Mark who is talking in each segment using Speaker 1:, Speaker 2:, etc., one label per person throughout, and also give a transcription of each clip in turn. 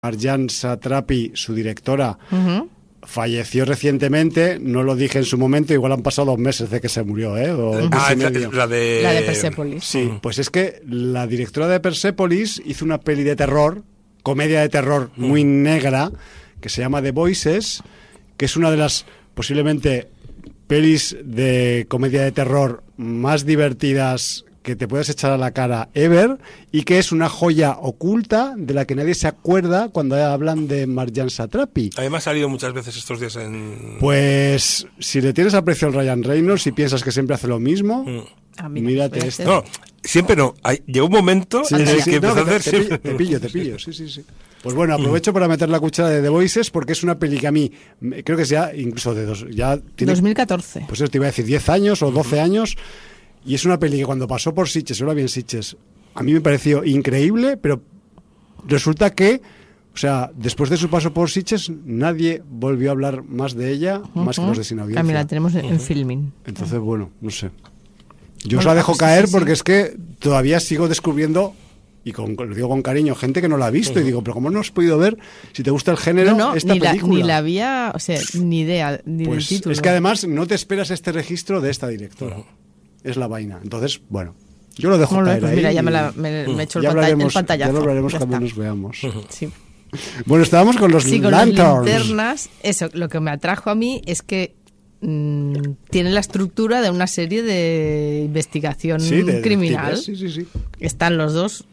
Speaker 1: Marjane Satrapi, su directora, falleció recientemente. No lo dije en su momento, igual han pasado 2 meses de que se murió,
Speaker 2: la de
Speaker 3: Persepolis.
Speaker 1: Sí, pues es que la directora de Persepolis hizo una peli de terror, comedia de terror muy negra, que se llama The Voices, que es una de las posiblemente pelis de comedia de terror más divertidas que te puedes echar a la cara ever, y que es una joya oculta de la que nadie se acuerda cuando hablan de Marjane Satrapi.
Speaker 2: A mí me ha salido muchas veces estos días en...
Speaker 1: Pues si le tienes aprecio al Ryan Reynolds y piensas que siempre hace lo mismo, mírate esto.
Speaker 2: No, siempre no. Llegó un momento en el que empezó a hacer...
Speaker 1: Te pillo, sí. Pues bueno, aprovecho para meter la cuchara de The Voices, porque es una peli que a mí, creo que ya incluso ya tiene...
Speaker 3: 2014.
Speaker 1: Pues eso te iba a decir, 10 años o 12 años... Y es una peli que cuando pasó por Sitges, ahora bien Sitges, a mí me pareció increíble, pero resulta que, o sea, después de su paso por Sitges, nadie volvió a hablar más de ella, más que los de Sin Audiencia.
Speaker 3: También la tenemos en filming.
Speaker 1: Entonces, bueno, no sé. Yo os la dejo caer porque es que todavía sigo descubriendo, y lo digo con cariño, gente que no la ha visto, y digo, pero ¿cómo no has podido ver, si te gusta el género, esta película?
Speaker 3: Ni la había, o sea, ni idea, ni
Speaker 1: pues
Speaker 3: del título.
Speaker 1: Es que además no te esperas este registro de esta directora. Es la vaina. Entonces, bueno, yo lo dejo caer ahí.
Speaker 3: Mira, ya me he hecho el pantallazo.
Speaker 1: Ya lo hablaremos cuando nos veamos.
Speaker 3: Sí.
Speaker 1: Bueno, estábamos con los Lanterns.
Speaker 3: Con las linternas. Eso, lo que me atrajo a mí es que tiene la estructura de una serie de investigación criminal.
Speaker 1: Sí.
Speaker 3: Están los dos,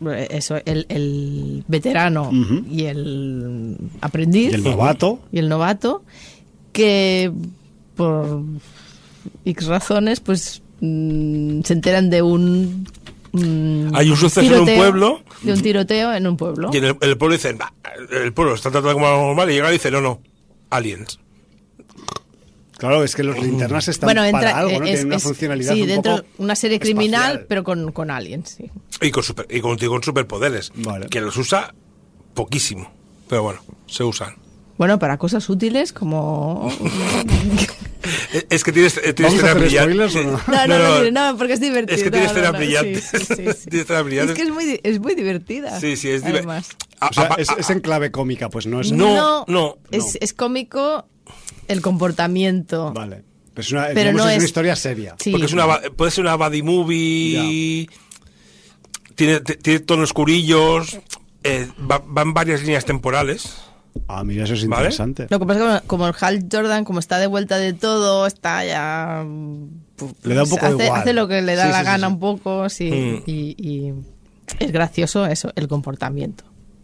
Speaker 3: el veterano y el aprendiz.
Speaker 1: Y el novato.
Speaker 3: Que por X razones, pues se enteran de un
Speaker 2: hay un suceso en un pueblo,
Speaker 3: de un tiroteo en un pueblo,
Speaker 2: y en el pueblo dicen, el pueblo está tratado como algo normal, y llega y dice, no, aliens.
Speaker 1: Claro, es que los linternas están para algo, ¿no? Tienen una funcionalidad un
Speaker 3: dentro
Speaker 1: poco
Speaker 3: una serie criminal,
Speaker 1: espacial.
Speaker 3: pero con aliens, sí.
Speaker 2: Y con superpoderes, vale. Que los usa poquísimo, pero bueno, se usan.
Speaker 3: Bueno, para cosas útiles como...
Speaker 2: Es que tienes escenas brillantes.
Speaker 3: No, porque es divertido.
Speaker 2: Es que tienes escenas brillantes.
Speaker 3: Sí. Es que es muy divertida.
Speaker 2: Sí, es divertida.
Speaker 1: O sea, es en clave cómica, pues no es...
Speaker 3: No. Es cómico el comportamiento.
Speaker 1: Vale. Pero no es una historia seria.
Speaker 3: Sí.
Speaker 2: Porque puede ser una buddy movie... Tiene tonos oscurillos... van varias líneas temporales...
Speaker 1: Ah, mira, eso es interesante.
Speaker 3: Lo que pasa es que como el Hal Jordan, como está de vuelta de todo, está ya...
Speaker 1: Le da un poco igual.
Speaker 3: Hace lo que le da la gana un poco, y es gracioso eso, el comportamiento.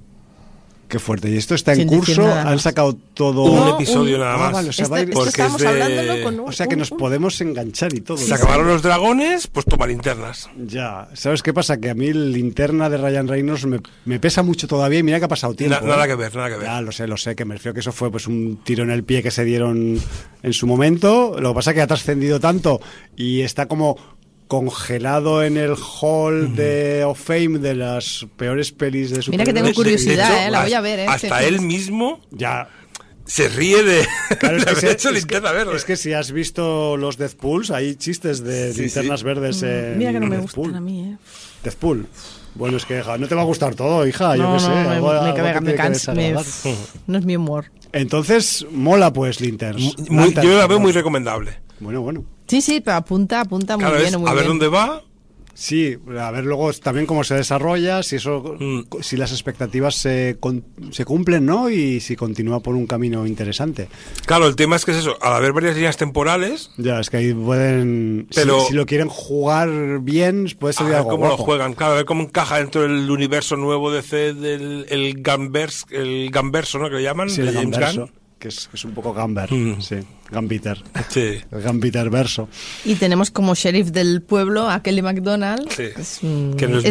Speaker 1: Qué fuerte. ¿Y esto está en curso? ¿Han sacado todo
Speaker 2: un episodio nada más?
Speaker 1: Vale, o sea,
Speaker 3: estamos hablándolo con
Speaker 1: o sea que nos podemos enganchar y todo.
Speaker 2: Se acabaron los dragones, pues toma linternas.
Speaker 1: Ya. ¿Sabes qué pasa? Que a mí la linterna de Ryan Reynolds me pesa mucho todavía, y mira que ha pasado tiempo.
Speaker 2: Nada que ver.
Speaker 1: Ya, lo sé, que me refiero que eso fue pues un tiro en el pie que se dieron en su momento. Lo que pasa es que ha trascendido tanto y está como congelado en el hall of fame de las peores pelis de superhéroes.
Speaker 3: Mira que tengo curiosidad, de hecho, la voy a ver.
Speaker 2: Hasta él mismo
Speaker 1: ya
Speaker 2: se ríe de
Speaker 1: haber
Speaker 2: hecho linterna verde.
Speaker 1: Es que si has visto los Deathpools, hay chistes de linternas verdes en
Speaker 3: mira que no me
Speaker 1: Deathpool.
Speaker 3: gustan a mí,
Speaker 1: Deathpool. Bueno, es que no te va a gustar todo, hija, yo qué sé.
Speaker 3: Me cansa, no es mi humor.
Speaker 1: Entonces, mola pues Linterns.
Speaker 2: Yo la veo muy recomendable.
Speaker 1: Bueno.
Speaker 3: Sí, pero apunta muy bien.
Speaker 2: A ver dónde va.
Speaker 1: Sí, a ver luego también cómo se desarrolla, si las expectativas se cumplen, ¿no? Y si continúa por un camino interesante.
Speaker 2: Claro, el tema es que es eso, al haber varias líneas temporales...
Speaker 1: Ya, es que ahí pueden... Pero, si lo quieren jugar bien, puede ser algo
Speaker 2: cómo
Speaker 1: guapo.
Speaker 2: Lo juegan, claro, a ver cómo encaja dentro del universo nuevo de C del Gamverso, ¿no? Que le llaman,
Speaker 1: sí,
Speaker 2: de
Speaker 1: el
Speaker 2: James
Speaker 1: Gamverso.
Speaker 2: Gunn.
Speaker 1: Que es un poco Gamber, sí, Gambiter.
Speaker 2: Sí.
Speaker 1: El Gambiter verso.
Speaker 3: Y tenemos como sheriff del pueblo a Kelly MacDonald.
Speaker 2: Sí. Que no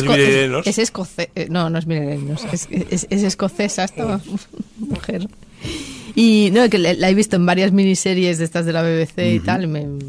Speaker 2: es
Speaker 3: escocés. No es milerenos. Es escocesa esta mujer. Y no, que la he visto en varias miniseries de estas de la BBC y tal.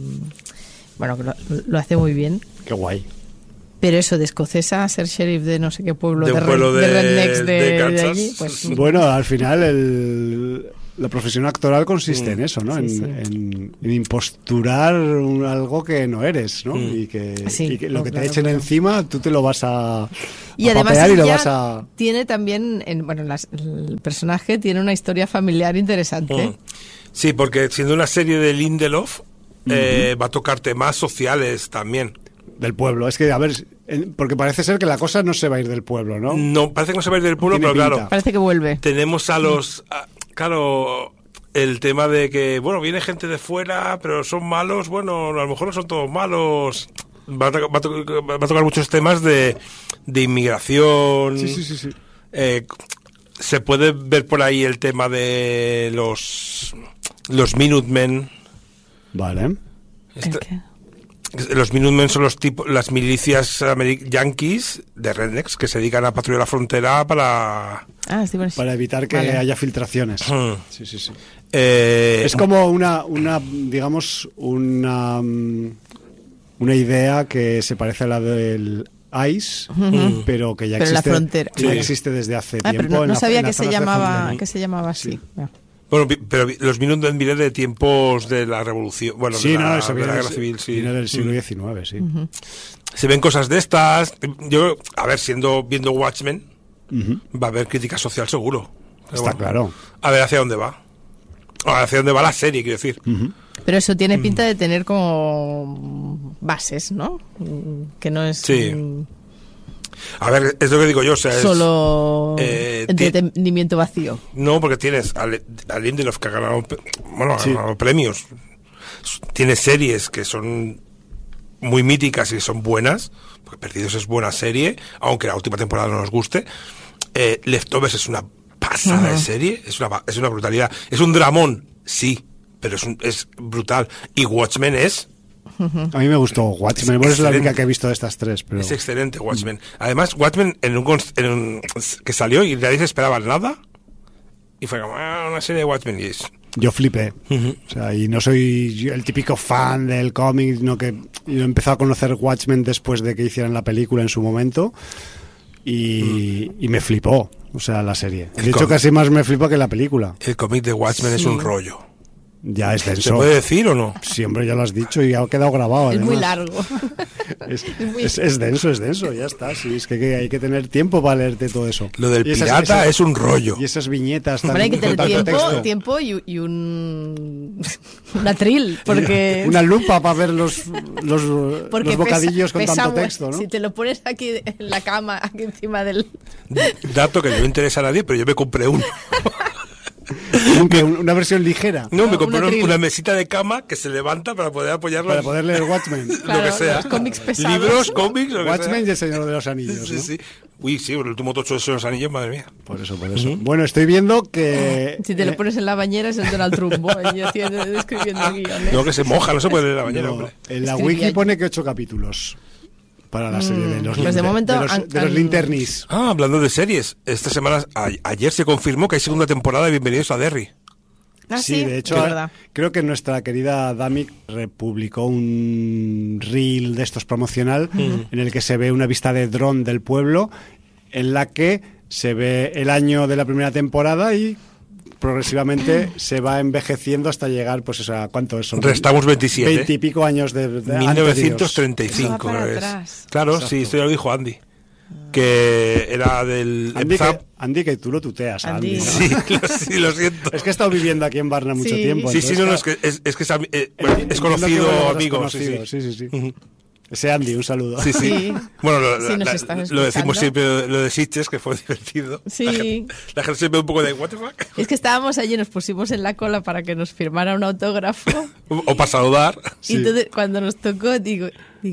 Speaker 3: Bueno, lo hace muy bien.
Speaker 1: Qué guay.
Speaker 3: Pero eso de escocesa, ser sheriff de no sé qué pueblo,
Speaker 2: de rednecks
Speaker 3: de allí, pues...
Speaker 1: Bueno, al final la profesión actoral consiste en eso, ¿no? En imposturar algo que no eres, ¿no? Y que lo que te echen encima, tú te lo vas a
Speaker 3: y además
Speaker 1: papear y lo vas a...
Speaker 3: tiene también, el personaje tiene una historia familiar interesante.
Speaker 2: Sí, porque siendo una serie de Lindelof, va a tocar temas sociales también.
Speaker 1: Del pueblo. Es que, a ver, porque parece ser que la cosa no se va a ir del pueblo, ¿no?
Speaker 2: No, parece que no se va a ir del pueblo, pero
Speaker 1: pinta.
Speaker 2: claro.
Speaker 3: Parece que vuelve.
Speaker 2: Tenemos a los... claro, el tema de que, bueno, viene gente de fuera, pero son malos. Bueno, a lo mejor no son todos malos. Va a tocar muchos temas de inmigración.
Speaker 1: Sí.
Speaker 2: Se puede ver por ahí el tema de los Minutemen.
Speaker 1: Vale.
Speaker 2: Los Minutemen son las milicias yanquis de rednecks que se dedican a patrullar la frontera para
Speaker 1: evitar que haya filtraciones. Sí.
Speaker 2: Es
Speaker 1: como una idea que se parece a la del ICE, pero que ya existe,
Speaker 3: la frontera.
Speaker 1: Ya existe desde hace tiempo.
Speaker 3: Pero no sabía que se llamaba así.
Speaker 1: Sí.
Speaker 2: Bueno, pero los Minutemen vienen de tiempos de la revolución, bueno,
Speaker 1: sí,
Speaker 2: de la
Speaker 1: guerra
Speaker 2: civil, sí.
Speaker 1: Viene del siglo XIX, sí.
Speaker 2: Se ven cosas de estas. Yo, a ver, viendo Watchmen, va a haber crítica social seguro.
Speaker 1: Está claro.
Speaker 2: A ver hacia dónde va. Hacia dónde va la serie, quiero decir.
Speaker 3: Pero eso tiene pinta de tener como bases, ¿no? Que no es...
Speaker 2: Sí. A ver, es lo que digo yo, o sea,
Speaker 3: solo entretenimiento vacío.
Speaker 2: No, porque tienes a Lindelof que ha ganado, premios. Tiene series que son muy míticas y son buenas, porque Perdidos es buena serie, aunque la última temporada no nos guste. Leftovers es una pasada de serie, es una brutalidad. Es un dramón, sí, pero es brutal. Y Watchmen es...
Speaker 1: A mí me gustó Watchmen, es la única que he visto de estas tres. Pero...
Speaker 2: Es excelente Watchmen. Además, Watchmen que salió y nadie se esperaba nada, y fue como una serie de Watchmen y es...
Speaker 1: Yo flipé. O sea, y no soy el típico fan del cómic, no, que yo he empezado a conocer Watchmen después de que hicieran la película en su momento y me flipó, o sea, la serie. De hecho, casi más me flipó que la pelíula.
Speaker 2: El cómic de Watchmen es un rollo.
Speaker 1: Ya es denso.
Speaker 2: ¿Se puede decir o no?
Speaker 1: Sí, hombre, ya lo has dicho y ha quedado grabado.
Speaker 3: Es
Speaker 1: además.
Speaker 3: muy largo.
Speaker 1: Es denso, ya está. Sí, es que hay que tener tiempo para leerte todo eso.
Speaker 2: Lo del pirata es un rollo.
Speaker 1: Y esas viñetas tan...
Speaker 3: Pero hay que tener tiempo y un atril, porque...
Speaker 1: Una lupa para ver los bocadillos con tanto texto, ¿no?
Speaker 3: Si te lo pones aquí en la cama, aquí encima del...
Speaker 2: Dato que no interesa a nadie, pero yo me compré uno.
Speaker 1: Una versión ligera.
Speaker 2: No, me compré una mesita de cama que se levanta para poder apoyarlo.
Speaker 1: Para poder leer Watchmen.
Speaker 3: Claro,
Speaker 2: lo que sea.
Speaker 3: Los cómics pesados.
Speaker 2: Libros, cómics, lo que
Speaker 1: Watchmen
Speaker 2: sea.
Speaker 1: y El Señor de los Anillos, ¿no?
Speaker 2: Sí. Uy, sí, el último tocho de los anillos, madre mía.
Speaker 1: Por eso. Bueno, estoy viendo que...
Speaker 3: Si te lo pones en la bañera es el Donald Trump, escribiendo guiones.
Speaker 2: No, que se moja, no se puede leer en la bañera, hombre.
Speaker 1: En la wiki pone que 8 capítulos para la serie de los,
Speaker 3: pues de momento
Speaker 1: de los linternis.
Speaker 2: Hablando de series, esta semana, ayer se confirmó que hay segunda temporada de Bienvenidos a Derry.
Speaker 1: Sí, de hecho, creo que nuestra querida Dami republicó un reel de estos promocional en el que se ve una vista de dron del pueblo, en la que se ve el año de la primera temporada y progresivamente se va envejeciendo hasta llegar, pues eso, ¿a cuánto es?
Speaker 2: Restamos 27.
Speaker 1: 20 y pico años de
Speaker 2: 1935, creo que es. Claro, exacto. Sí, esto ya lo dijo Andy. Que era del...
Speaker 1: Andy, que tú lo tuteas, Andy, ¿no?
Speaker 2: Sí, lo siento.
Speaker 1: Es que he estado viviendo aquí en Varna mucho tiempo.
Speaker 2: Sí, no, es que es conocido, amigo.
Speaker 1: Sí. Ese Andy, un saludo.
Speaker 2: Sí. Bueno,
Speaker 3: lo
Speaker 2: decimos siempre, lo de Sitges, que fue divertido.
Speaker 3: Sí.
Speaker 2: La gente siempre un poco de, what the fuck.
Speaker 3: Es que estábamos allí, nos pusimos en la cola para que nos firmara un autógrafo.
Speaker 2: O para saludar.
Speaker 3: Y entonces, cuando nos tocó, digo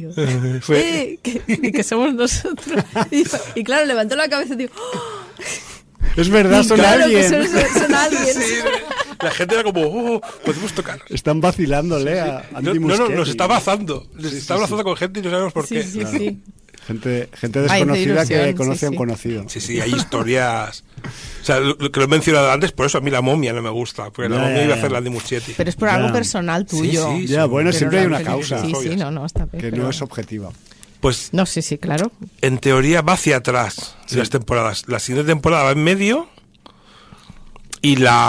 Speaker 3: que somos nosotros. Y claro, levantó la cabeza y digo... ¡Oh!
Speaker 1: Es verdad, son alguien.
Speaker 3: Son alguien.
Speaker 2: Sí, la gente era como, podemos tocar.
Speaker 1: Están vacilándole a Andy Muschietti.
Speaker 2: Nos está abrazando. Está abrazando con gente y no sabemos por qué.
Speaker 3: Sí.
Speaker 1: Gente desconocida que conoce a un conocido.
Speaker 2: Sí, hay historias. O sea, lo que lo he mencionado antes, por eso a mí la momia no me gusta. Porque la momia iba a hacer la Andy Muschietti.
Speaker 3: Pero es por algo personal tuyo.
Speaker 1: Sí, bueno, siempre hay una causa.
Speaker 3: Sí, no, está bien.
Speaker 1: Que no es objetiva.
Speaker 2: Pues
Speaker 3: no, sí, claro.
Speaker 2: En teoría va hacia atrás las temporadas. La siguiente temporada va en medio y la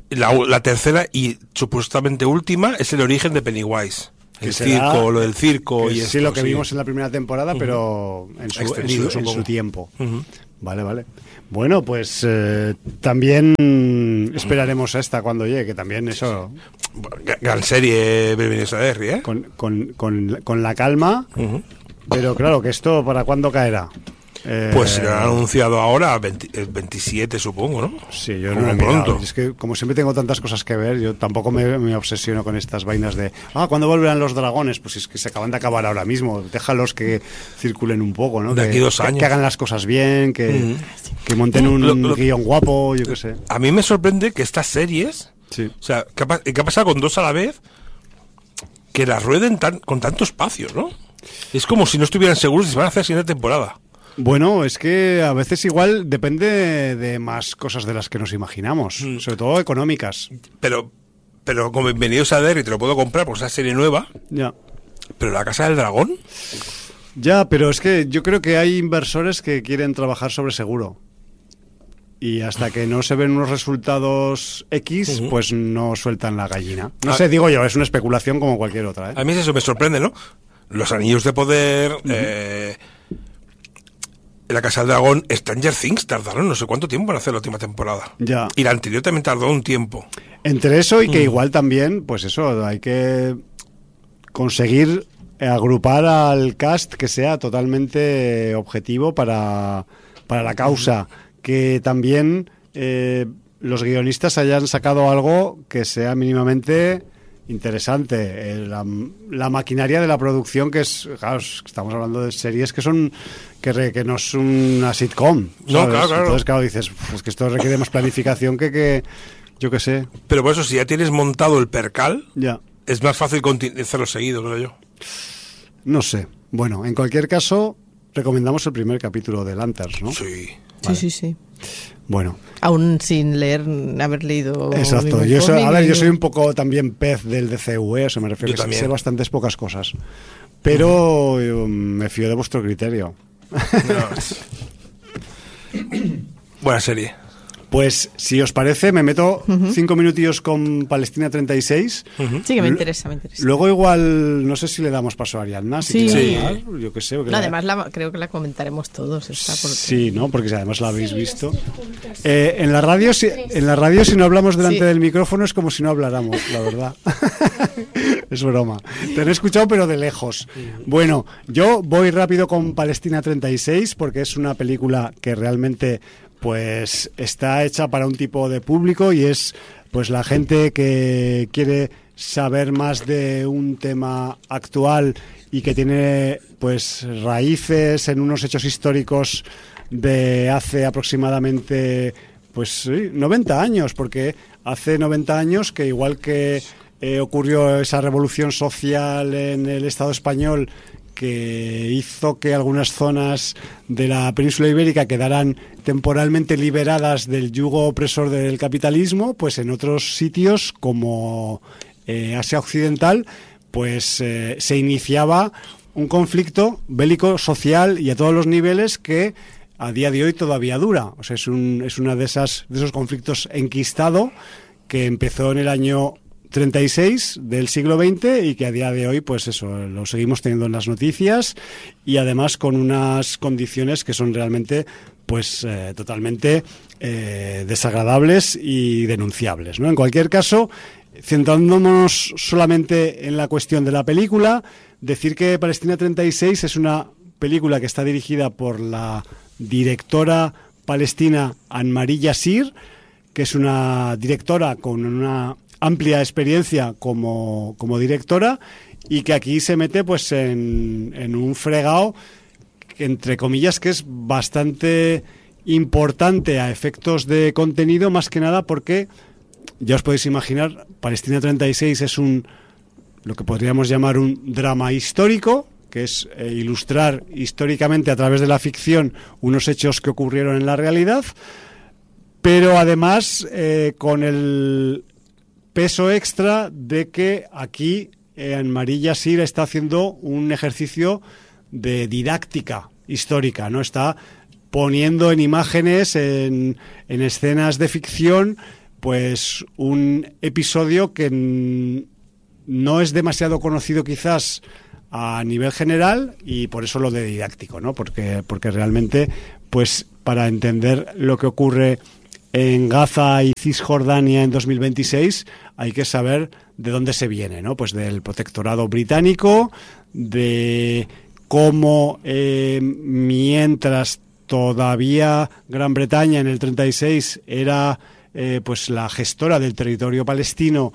Speaker 2: La tercera y supuestamente última es el origen de Pennywise. El circo, lo del circo y
Speaker 1: sí, lo que vimos en la primera temporada, pero en su tiempo. Vale. Bueno, pues también esperaremos a esta cuando llegue, que también eso...
Speaker 2: Gran serie, Bienvenidos a Derry, ¿eh?
Speaker 1: Con la calma, pero claro, que esto, ¿para cuándo caerá?
Speaker 2: Pues se lo han anunciado ahora, el 27 supongo, ¿no?
Speaker 1: Sí, yo no he mirado. Es que como siempre tengo tantas cosas que ver, yo tampoco me obsesiono con estas vainas de ¿cuándo volverán los dragones? Pues es que se acaban de acabar ahora mismo, déjalos que circulen un poco, ¿no?
Speaker 2: De aquí 2 años.
Speaker 1: Que hagan las cosas bien, que monten un guión guapo, yo qué sé.
Speaker 2: A mí me sorprende que estas series, o sea, ¿qué ha pasado con 2 a la vez? Que las rueden con tanto espacio, ¿no? Es como si no estuvieran seguros de si van a hacer la siguiente temporada.
Speaker 1: Bueno, es que a veces igual depende de más cosas de las que nos imaginamos, sobre todo económicas.
Speaker 2: Pero como Bienvenidos a Derry te lo puedo comprar por esa serie nueva.
Speaker 1: Ya.
Speaker 2: Pero La Casa del Dragón.
Speaker 1: Ya, pero es que yo creo que hay inversores que quieren trabajar sobre seguro. Y hasta que no se ven unos resultados X, pues no sueltan la gallina. No sé, digo yo, es una especulación como cualquier otra, ¿eh?
Speaker 2: A mí eso me sorprende, ¿no? Los Anillos de Poder... La Casa del Dragón, Stranger Things tardaron no sé cuánto tiempo en hacer la última temporada.
Speaker 1: Ya.
Speaker 2: Y la anterior también tardó un tiempo.
Speaker 1: Entre eso y que igual también, pues eso, hay que conseguir agrupar al cast que sea totalmente objetivo para la causa. Que también los guionistas hayan sacado algo que sea mínimamente interesante. La maquinaria de la producción, que es, claro, estamos hablando de series que son que no es una sitcom, ¿sabes?
Speaker 2: No, claro.
Speaker 1: Entonces, claro, dices, pues que esto requiere más planificación que yo qué sé.
Speaker 2: Pero por eso, si ya tienes montado el percal,
Speaker 1: ya
Speaker 2: es más fácil hacerlo seguido, creo yo.
Speaker 1: No sé. Bueno, en cualquier caso, recomendamos el primer capítulo de Lanterns, ¿no?
Speaker 2: Sí.
Speaker 1: Vale.
Speaker 3: Sí.
Speaker 1: Bueno.
Speaker 3: Aún sin haber leído...
Speaker 1: Exacto. Yo soy un poco también pez del DCU, o sea, me refiero
Speaker 2: yo
Speaker 1: que sé bastantes pocas cosas. Pero me fío de vuestro criterio.
Speaker 2: Buena serie.
Speaker 1: Pues, si os parece, me meto 5 minutillos con Palestina 36.
Speaker 3: Sí, que me interesa.
Speaker 1: Luego igual, no sé si le damos paso a Ariadna.
Speaker 3: Sí.
Speaker 1: Hablar, yo qué sé.
Speaker 3: No, además creo que la comentaremos todos.
Speaker 1: Sí, ¿no? Porque además la habéis visto. En la radio, si no hablamos delante del micrófono, es como si no habláramos, la verdad. Es broma. Te he escuchado, pero de lejos. Bueno, yo voy rápido con Palestina 36 porque es una película que realmente... pues está hecha para un tipo de público y es pues la gente que quiere saber más de un tema actual y que tiene pues raíces en unos hechos históricos de hace aproximadamente pues 90 años, porque hace 90 años que igual que ocurrió esa revolución social en el Estado español que hizo que algunas zonas de la península ibérica quedaran temporalmente liberadas del yugo opresor del capitalismo, pues en otros sitios como Asia Occidental, pues se iniciaba un conflicto bélico social y a todos los niveles que a día de hoy todavía dura. O sea, es una de esos conflictos enquistado que empezó en el año 36 del siglo XX y que a día de hoy pues eso lo seguimos teniendo en las noticias y además con unas condiciones que son realmente pues totalmente desagradables y denunciables, ¿no? En cualquier caso, centrándonos solamente en la cuestión de la película, decir que Palestina 36 es una película que está dirigida por la directora palestina Anne-Marie Yassir, que es una directora con una amplia experiencia como directora y que aquí se mete pues en un fregado que, entre comillas, que es bastante importante a efectos de contenido, más que nada porque ya os podéis imaginar, Palestina 36 es lo que podríamos llamar un drama histórico, que es ilustrar históricamente a través de la ficción unos hechos que ocurrieron en la realidad, pero además con el peso extra de que aquí Anne-Marie Yassir está haciendo un ejercicio de didáctica histórica, ¿no? Está poniendo en imágenes, en escenas de ficción, pues un episodio que no es demasiado conocido quizás a nivel general, y por eso lo de didáctico, ¿no? Porque realmente, pues para entender lo que ocurre en Gaza y Cisjordania en 2026 hay que saber de dónde se viene, ¿no? Pues del protectorado británico, de cómo mientras todavía Gran Bretaña en el 36 era pues la gestora del territorio palestino,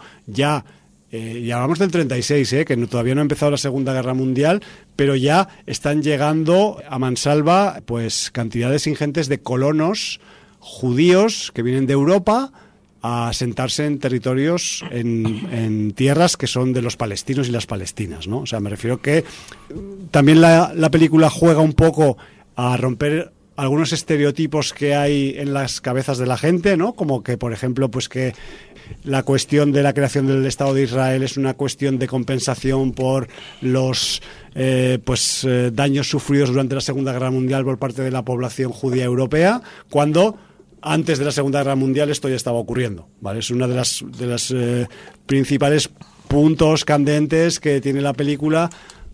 Speaker 1: y hablamos del 36, que todavía no ha empezado la Segunda Guerra Mundial, pero ya están llegando a mansalva pues cantidades ingentes de colonos judíos que vienen de Europa a asentarse en territorios, en tierras que son de los palestinos y las palestinas, ¿no? O sea, me refiero que también la película juega un poco a romper algunos estereotipos que hay en las cabezas de la gente, ¿no? Como que, por ejemplo, pues que la cuestión de la creación del Estado de Israel es una cuestión de compensación por los daños sufridos durante la Segunda Guerra Mundial por parte de la población judía europea, cuando antes de la Segunda Guerra Mundial esto ya estaba ocurriendo, ¿vale? Es una de las principales puntos candentes que tiene la película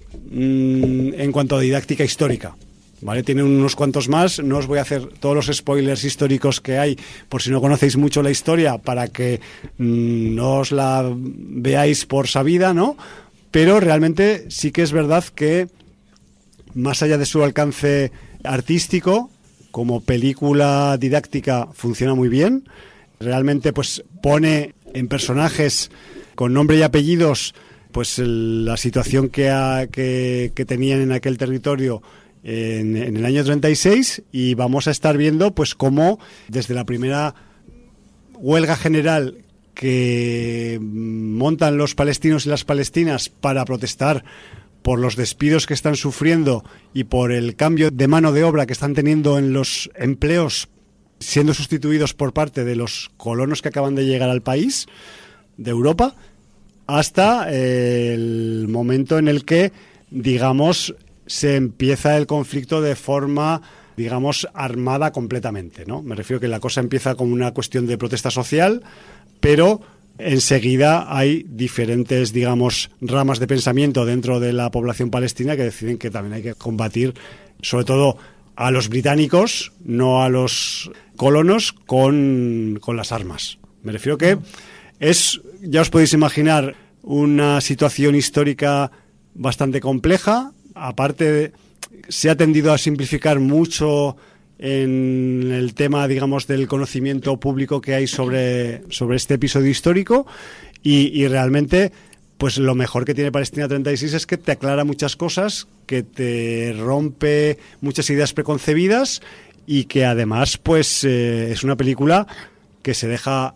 Speaker 1: en cuanto a didáctica histórica, ¿vale? Tiene unos cuantos más, no os voy a hacer todos los spoilers históricos que hay por si no conocéis mucho la historia, para que no os la veáis por sabida, ¿no? Pero realmente sí que es verdad que, más allá de su alcance artístico, como película didáctica funciona muy bien. Realmente pues pone en personajes con nombre y apellidos pues la situación que tenían en aquel territorio en el año 36, y vamos a estar viendo pues cómo desde la primera huelga general que montan los palestinos y las palestinas para protestar por los despidos que están sufriendo y por el cambio de mano de obra que están teniendo en los empleos siendo sustituidos por parte de los colonos que acaban de llegar al país de Europa, hasta el momento en el que, digamos, se empieza el conflicto de forma, digamos, armada completamente, ¿no? Me refiero que la cosa empieza como una cuestión de protesta social, pero enseguida hay diferentes, digamos, ramas de pensamiento dentro de la población palestina que deciden que también hay que combatir, sobre todo a los británicos, no a los colonos, con las armas. Me refiero que es, ya os podéis imaginar, una situación histórica bastante compleja. Aparte, se ha tendido a simplificar mucho en el tema, digamos, del conocimiento público que hay sobre este episodio histórico, y realmente pues lo mejor que tiene Palestina 36 es que te aclara muchas cosas, que te rompe muchas ideas preconcebidas, y que además pues es una película que se deja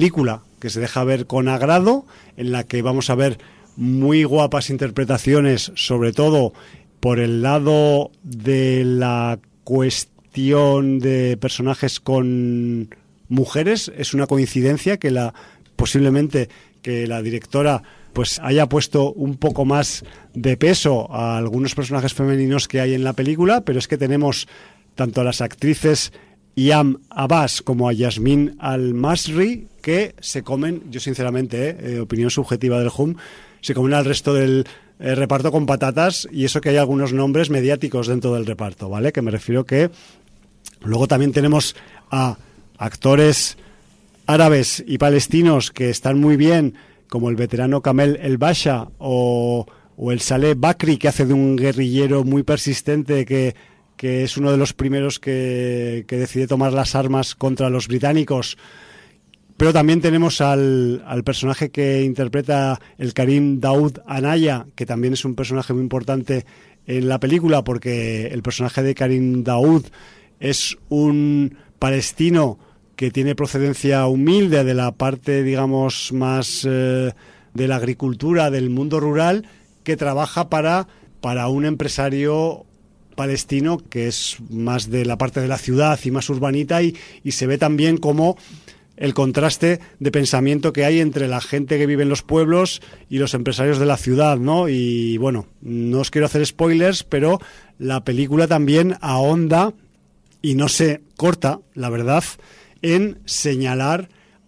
Speaker 1: ver con agrado, en la que vamos a ver muy guapas interpretaciones, sobre todo por el lado de la cuestión de personajes con mujeres. Es una coincidencia que posiblemente que la directora pues haya puesto un poco más de peso a algunos personajes femeninos que hay en la película, pero es que tenemos tanto a las actrices Yam Abbas como a Yasmin Al-Masri, que se comen, yo sinceramente, opinión subjetiva del HUM, se comen al resto del reparto con patatas, y eso que hay algunos nombres mediáticos dentro del reparto, ¿vale? Que me refiero que luego también tenemos a actores árabes y palestinos que están muy bien, como el veterano Kamel El Basha o el Saleh Bakri, que hace de un guerrillero muy persistente que es uno de los primeros que decide tomar las armas contra los británicos. Pero también tenemos al personaje que interpreta el Karim Daoud Anaya, que también es un personaje muy importante en la película, porque el personaje de Karim Daoud es un palestino que tiene procedencia humilde, de la parte, digamos, más de la agricultura, del mundo rural, que trabaja para un empresario palestino que es más de la parte de la ciudad y más urbanita, y se ve también como el contraste de pensamiento que hay entre la gente que vive en los pueblos y los empresarios de la ciudad, ¿no? Y bueno, no os quiero hacer spoilers, pero la película también ahonda y no se corta, la verdad, en señalar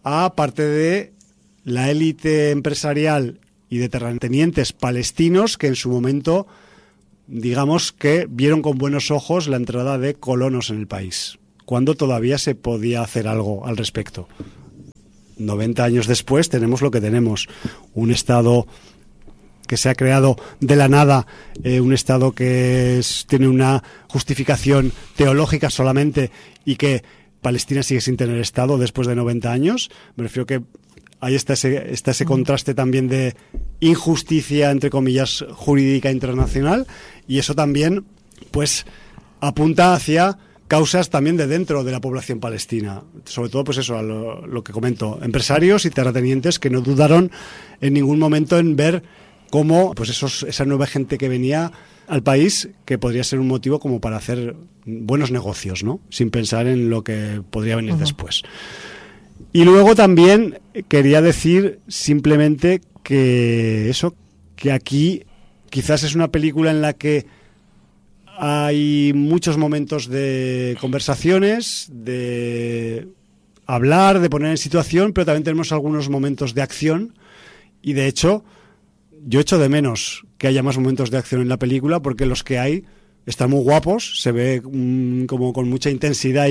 Speaker 1: a parte de la élite empresarial y de terratenientes palestinos que en su momento, digamos que vieron con buenos ojos la entrada de colonos en el país, cuando todavía se podía hacer algo al respecto. 90 años después tenemos lo que tenemos, un Estado que se ha creado de la nada, un Estado que tiene una justificación teológica solamente y que Palestina sigue sin tener Estado después de 90 años. Me refiero que ahí está ese contraste también de injusticia, entre comillas, jurídica internacional, y eso también pues apunta hacia causas también de dentro de la población palestina, sobre todo pues eso, a lo que comento, empresarios y terratenientes que no dudaron en ningún momento en ver cómo pues esa nueva gente que venía al país, que podría ser un motivo como para hacer buenos negocios, ¿no? Sin pensar en lo que podría venir después. Y luego también quería decir simplemente que aquí quizás es una película en la que hay muchos momentos de conversaciones, de hablar, de poner en situación, pero también tenemos algunos momentos de acción, y de hecho yo echo de menos que haya más momentos de acción en la película, porque los que hay están muy guapos, se ve como con mucha intensidad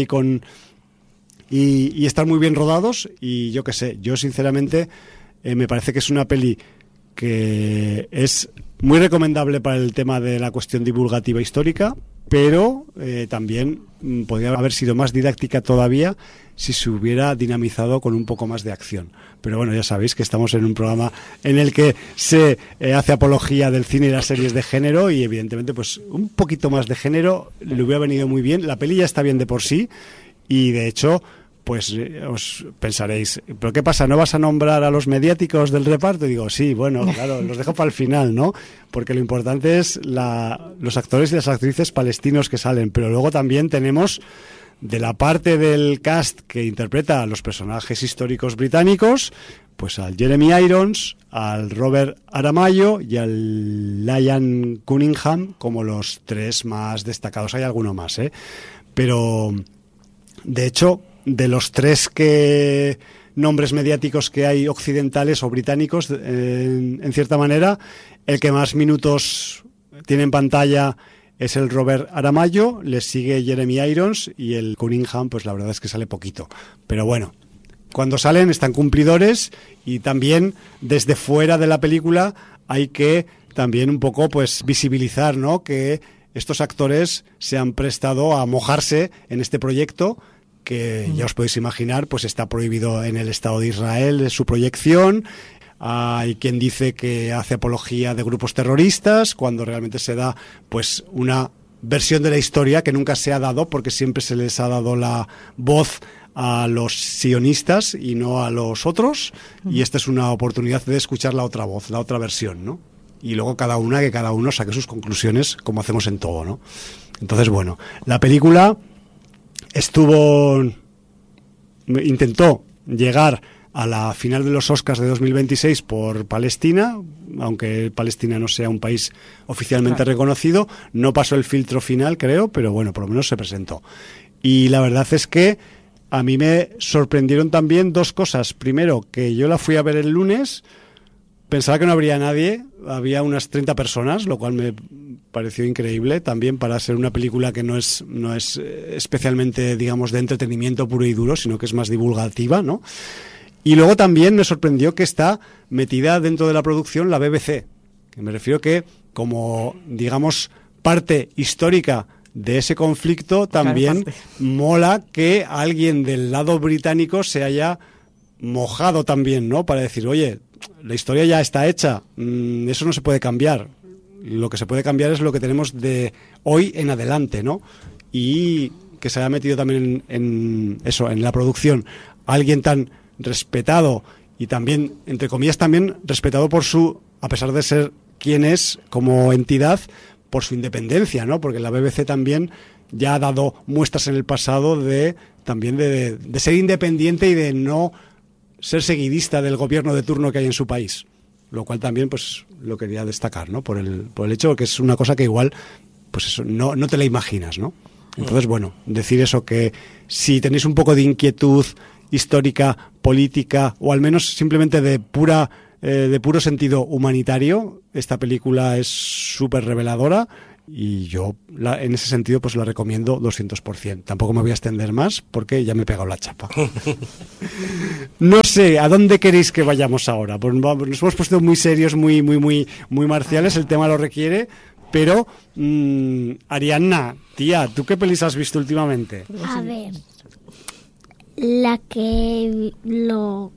Speaker 1: y están muy bien rodados, y yo qué sé, yo sinceramente me parece que es una peli que es muy recomendable para el tema de la cuestión divulgativa histórica, pero también podría haber sido más didáctica todavía si se hubiera dinamizado con un poco más de acción. Pero bueno, ya sabéis que estamos en un programa en el que se hace apología del cine y las series de género, y evidentemente pues un poquito más de género le hubiera venido muy bien. La peli ya está bien de por sí, y de hecho pues os pensaréis, ¿pero qué pasa? ¿No vas a nombrar a los mediáticos del reparto? Y digo, sí, bueno, claro, los dejo para el final, ¿no? Porque lo importante es los actores y las actrices palestinos que salen, pero luego también tenemos de la parte del cast que interpreta a los personajes históricos británicos, pues al Jeremy Irons, al Robert Aramayo y al Liam Cunningham como los tres más destacados. Hay alguno más, pero de hecho, de los tres nombres mediáticos que hay occidentales o británicos, en cierta manera, el que más minutos tiene en pantalla es el Robert Aramayo, le sigue Jeremy Irons, y el Cunningham, pues la verdad es que sale poquito. Pero bueno, cuando salen están cumplidores, y también desde fuera de la película hay que también un poco pues visibilizar, ¿no?, que estos actores se han prestado a mojarse en este proyecto, que ya os podéis imaginar, pues está prohibido en el Estado de Israel su proyección. Hay quien dice que hace apología de grupos terroristas, cuando realmente se da pues una versión de la historia que nunca se ha dado, porque siempre se les ha dado la voz a los sionistas y no a los otros, y esta es una oportunidad de escuchar la otra voz, la otra versión, ¿no? Y luego que cada uno saque sus conclusiones, como hacemos en todo, ¿no? Entonces, bueno, la película intentó llegar a la final de los Oscars de 2026 por Palestina, aunque Palestina no sea un país oficialmente reconocido. No pasó el filtro final, creo, pero bueno, por lo menos se presentó. Y la verdad es que a mí me sorprendieron también dos cosas. Primero, que yo la fui a ver el lunes, pensaba que no habría nadie, había unas 30 personas, lo cual me pareció increíble también para ser una película que no es especialmente, digamos, de entretenimiento puro y duro, sino que es más divulgativa, ¿no? Y luego también me sorprendió que está metida dentro de la producción la BBC, que me refiero que como, digamos, parte histórica de ese conflicto, también mola que alguien del lado británico se haya mojado también, ¿no? Para decir, oye, la historia ya está hecha, eso no se puede cambiar. Lo que se puede cambiar es lo que tenemos de hoy en adelante, ¿no? Y que se haya metido también en la producción alguien tan respetado y también, entre comillas, también respetado por a pesar de ser quien es como entidad, por su independencia, ¿no? Porque la BBC también ya ha dado muestras en el pasado de ser independiente y de no ser seguidista del gobierno de turno que hay en su país, lo cual también pues lo quería destacar, ¿no? Por el hecho de que es una cosa que igual pues eso no te la imaginas, ¿no? Entonces, bueno, decir eso, que si tenéis un poco de inquietud histórica, política, o al menos simplemente de puro sentido humanitario. Esta película es súper reveladora y yo en ese sentido pues la recomiendo 200%. Tampoco me voy a extender más porque ya me he pegado la chapa. No sé, ¿a dónde queréis que vayamos ahora? Pues nos hemos puesto muy serios, muy marciales, el tema lo requiere, pero Ariadna, tía, ¿tú qué pelis has visto últimamente?
Speaker 4: A ver, lo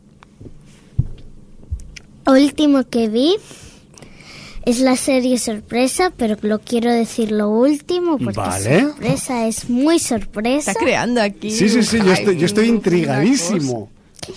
Speaker 4: último que vi es la serie Sorpresa, pero lo quiero decir lo último porque
Speaker 1: Vale.
Speaker 4: Sorpresa es muy sorpresa.
Speaker 3: Está creando aquí.
Speaker 1: Sí, yo estoy intrigadísimo.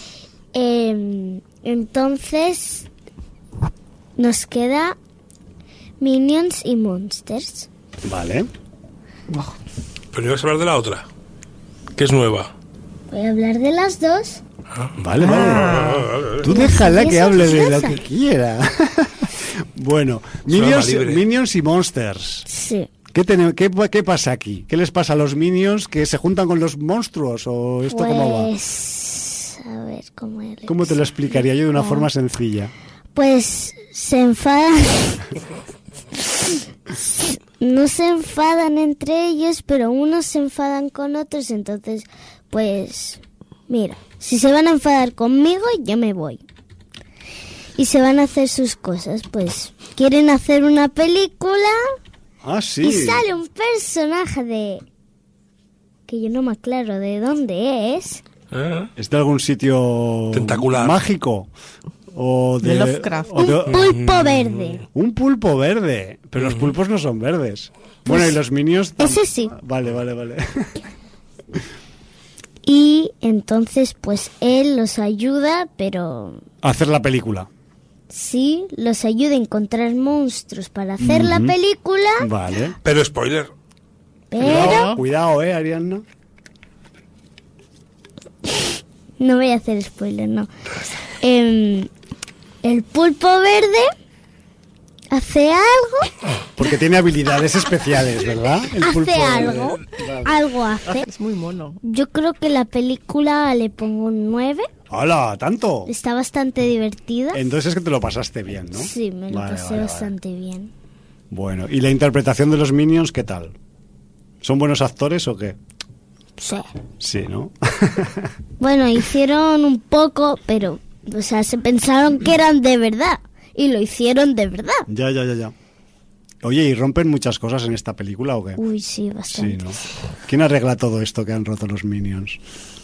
Speaker 4: Entonces nos queda Minions y Monsters.
Speaker 1: Vale.
Speaker 2: Pero ibas a hablar de la otra, que es nueva.
Speaker 4: Voy a hablar de las dos.
Speaker 1: Vale. Tú déjala que hable de lo que quiera. Bueno, Minions y Monsters.
Speaker 4: Sí.
Speaker 1: ¿Qué pasa aquí? ¿Qué les pasa a los Minions? ¿Que se juntan con los monstruos? ¿O esto cómo va?
Speaker 4: Pues, a ver,
Speaker 1: ¿Cómo te lo explicaría yo de una forma sencilla?
Speaker 4: Pues se enfadan. No se enfadan entre ellos, pero unos se enfadan con otros. Entonces, pues, mira, si se van a enfadar conmigo, yo me voy. Y se van a hacer sus cosas. Pues, quieren hacer una película.
Speaker 1: Ah, sí.
Speaker 4: Y sale un personaje que yo no me aclaro de dónde es.
Speaker 1: ¿Es de algún sitio
Speaker 2: tentacular,
Speaker 1: mágico? ¿O
Speaker 3: de Lovecraft?
Speaker 4: Un pulpo verde.
Speaker 1: Un pulpo verde. Pero los pulpos no son verdes. Bueno, y los Minions...
Speaker 4: Ese sí.
Speaker 1: Vale.
Speaker 4: Y entonces, pues, él los ayuda, pero...
Speaker 1: A hacer la película.
Speaker 4: Sí, los ayuda a encontrar monstruos para hacer la película.
Speaker 1: Vale.
Speaker 2: Pero spoiler.
Speaker 4: Pero...
Speaker 1: Cuidado, Ariadna.
Speaker 4: No voy a hacer spoiler, no. El pulpo verde hace algo.
Speaker 1: Porque tiene habilidades especiales, ¿verdad? El pulpo
Speaker 4: Hace
Speaker 1: verde.
Speaker 4: algo. Algo hace.
Speaker 3: Es muy mono.
Speaker 4: Yo creo que la película le pongo un 9.
Speaker 1: ¡Hala! ¿Tanto?
Speaker 4: Está bastante divertida.
Speaker 1: Entonces es que te lo pasaste bien, ¿no?
Speaker 4: Sí, me lo pasé bastante bien.
Speaker 1: Bueno, ¿y la interpretación de los Minions qué tal? ¿Son buenos actores o qué?
Speaker 4: Sí.
Speaker 1: Sí, ¿no?
Speaker 4: Bueno, hicieron un poco, pero, o sea, se pensaron que eran de verdad. Y lo hicieron de verdad.
Speaker 1: Ya. Oye, ¿y rompen muchas cosas en esta película o qué?
Speaker 4: Uy, sí, bastante.
Speaker 1: Sí, ¿no? ¿Quién arregla todo esto que han roto los Minions?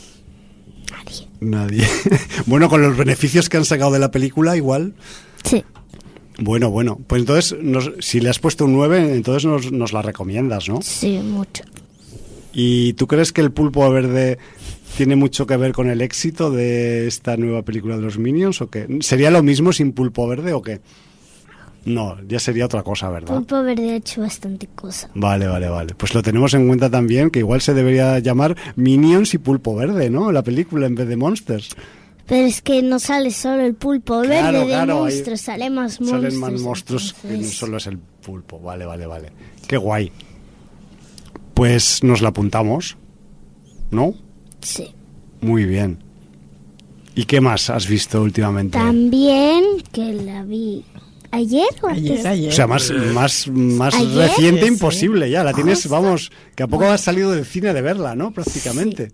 Speaker 1: Nadie. Bueno, con los beneficios que han sacado de la película, igual.
Speaker 4: Sí.
Speaker 1: Bueno. Pues entonces, si le has puesto un 9, entonces nos la recomiendas, ¿no?
Speaker 4: Sí, mucho.
Speaker 1: ¿Y tú crees que el pulpo verde tiene mucho que ver con el éxito de esta nueva película de los Minions o qué? ¿Sería lo mismo sin pulpo verde o qué? No, ya sería otra cosa, ¿verdad?
Speaker 4: Pulpo verde ha hecho bastante cosa.
Speaker 1: Vale. Pues lo tenemos en cuenta también, que igual se debería llamar Minions y Pulpo Verde, ¿no? La película en vez de Monsters.
Speaker 4: Pero es que no sale solo el pulpo verde de monstruos, sale más monstruos.
Speaker 1: Salen más monstruos que no solo es el pulpo. Vale. Qué guay. Pues nos la apuntamos, ¿no?
Speaker 4: Sí.
Speaker 1: Muy bien. ¿Y qué más has visto últimamente?
Speaker 4: También que la vi ayer o antes.
Speaker 3: Ayer.
Speaker 1: O sea, más
Speaker 4: ¿Ayer?
Speaker 1: reciente
Speaker 3: Sí.
Speaker 1: imposible ya. La tienes, vamos, que a poco has salido del cine de verla, ¿no? Prácticamente.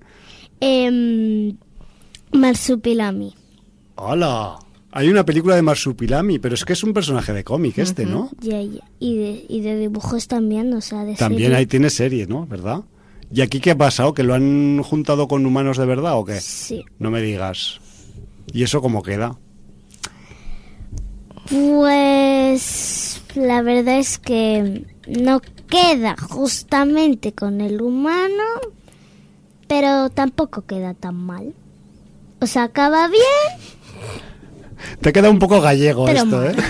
Speaker 4: Marsupilami.
Speaker 1: ¡Hola! Hay una película de Marsupilami, pero es que es un personaje de cómic ¿no?
Speaker 4: Ya. Y de dibujos también, o sea, de
Speaker 1: También
Speaker 4: serie.
Speaker 1: ahí tiene serie, ¿no? ¿Verdad? ¿Y aquí qué ha pasado? ¿Que lo han juntado con humanos de verdad o qué?
Speaker 4: Sí.
Speaker 1: No me digas. ¿Y eso cómo queda?
Speaker 4: Pues la verdad es que no queda justamente con el humano, pero tampoco queda tan mal. O sea, acaba bien.
Speaker 1: Te queda un poco gallego
Speaker 4: Pero
Speaker 1: esto,
Speaker 4: mal.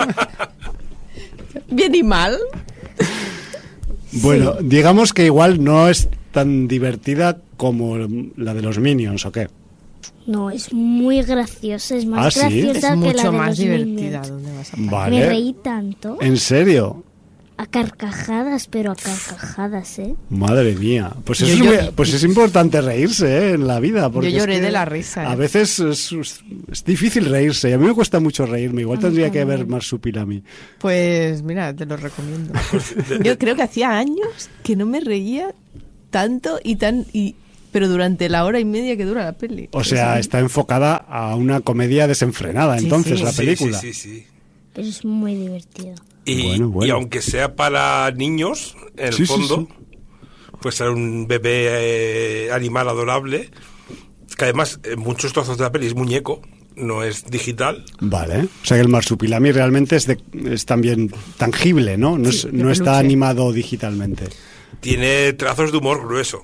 Speaker 3: Bien y mal.
Speaker 1: Bueno, digamos que igual no es tan divertida como la de los Minions, ¿o qué?
Speaker 4: No, es muy graciosa, es más
Speaker 1: ¿sí?
Speaker 4: graciosa
Speaker 3: Es
Speaker 4: que la
Speaker 3: mucho
Speaker 4: de
Speaker 3: más
Speaker 4: los
Speaker 3: divertida.
Speaker 4: Minions.
Speaker 3: ¿Dónde vas a parar?
Speaker 1: Vale.
Speaker 4: Me reí tanto.
Speaker 1: ¿En serio?
Speaker 4: a carcajadas, pero a carcajadas, ¿eh?
Speaker 1: Madre mía. Pues,
Speaker 3: Yo
Speaker 1: eso
Speaker 3: lloré.
Speaker 1: es, pues es importante reírse, ¿eh? En la vida. Porque
Speaker 3: Yo lloré
Speaker 1: es que
Speaker 3: de la risa, ¿eh?
Speaker 1: A veces es difícil reírse. Y a mí me cuesta mucho reírme. Igual
Speaker 4: A mí
Speaker 1: tendría que
Speaker 4: también.
Speaker 1: ver Marsupilami.
Speaker 3: Pues mira, te lo recomiendo. Yo creo que hacía años que no me reía tanto pero durante la hora y media que dura la peli.
Speaker 1: O sea, está enfocada a una comedia desenfrenada,
Speaker 3: Sí,
Speaker 1: entonces,
Speaker 3: sí.
Speaker 1: la película.
Speaker 2: Sí.
Speaker 4: Pero es muy divertido.
Speaker 2: Y,
Speaker 1: Bueno.
Speaker 2: y aunque sea para niños, en el
Speaker 1: Sí, sí,
Speaker 2: fondo,
Speaker 1: sí.
Speaker 2: pues ser un bebé animal adorable, que además en muchos trozos de la peli es muñeco, no es digital.
Speaker 1: Vale. O sea que el Marsupilami realmente es también tangible, ¿no? No,
Speaker 3: Sí, de
Speaker 1: no está
Speaker 3: peluche.
Speaker 1: animado digitalmente.
Speaker 2: Tiene trazos de humor grueso.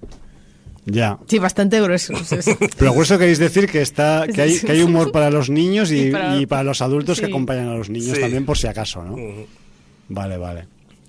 Speaker 1: Ya.
Speaker 3: Sí, bastante grueso.
Speaker 1: Pero por eso queréis decir que que hay humor para los niños y
Speaker 3: Y para-
Speaker 1: los adultos que
Speaker 3: sí.
Speaker 1: acompañan a los niños
Speaker 2: Sí.
Speaker 1: también, por si acaso, ¿no?
Speaker 2: Ujú.
Speaker 1: Vale.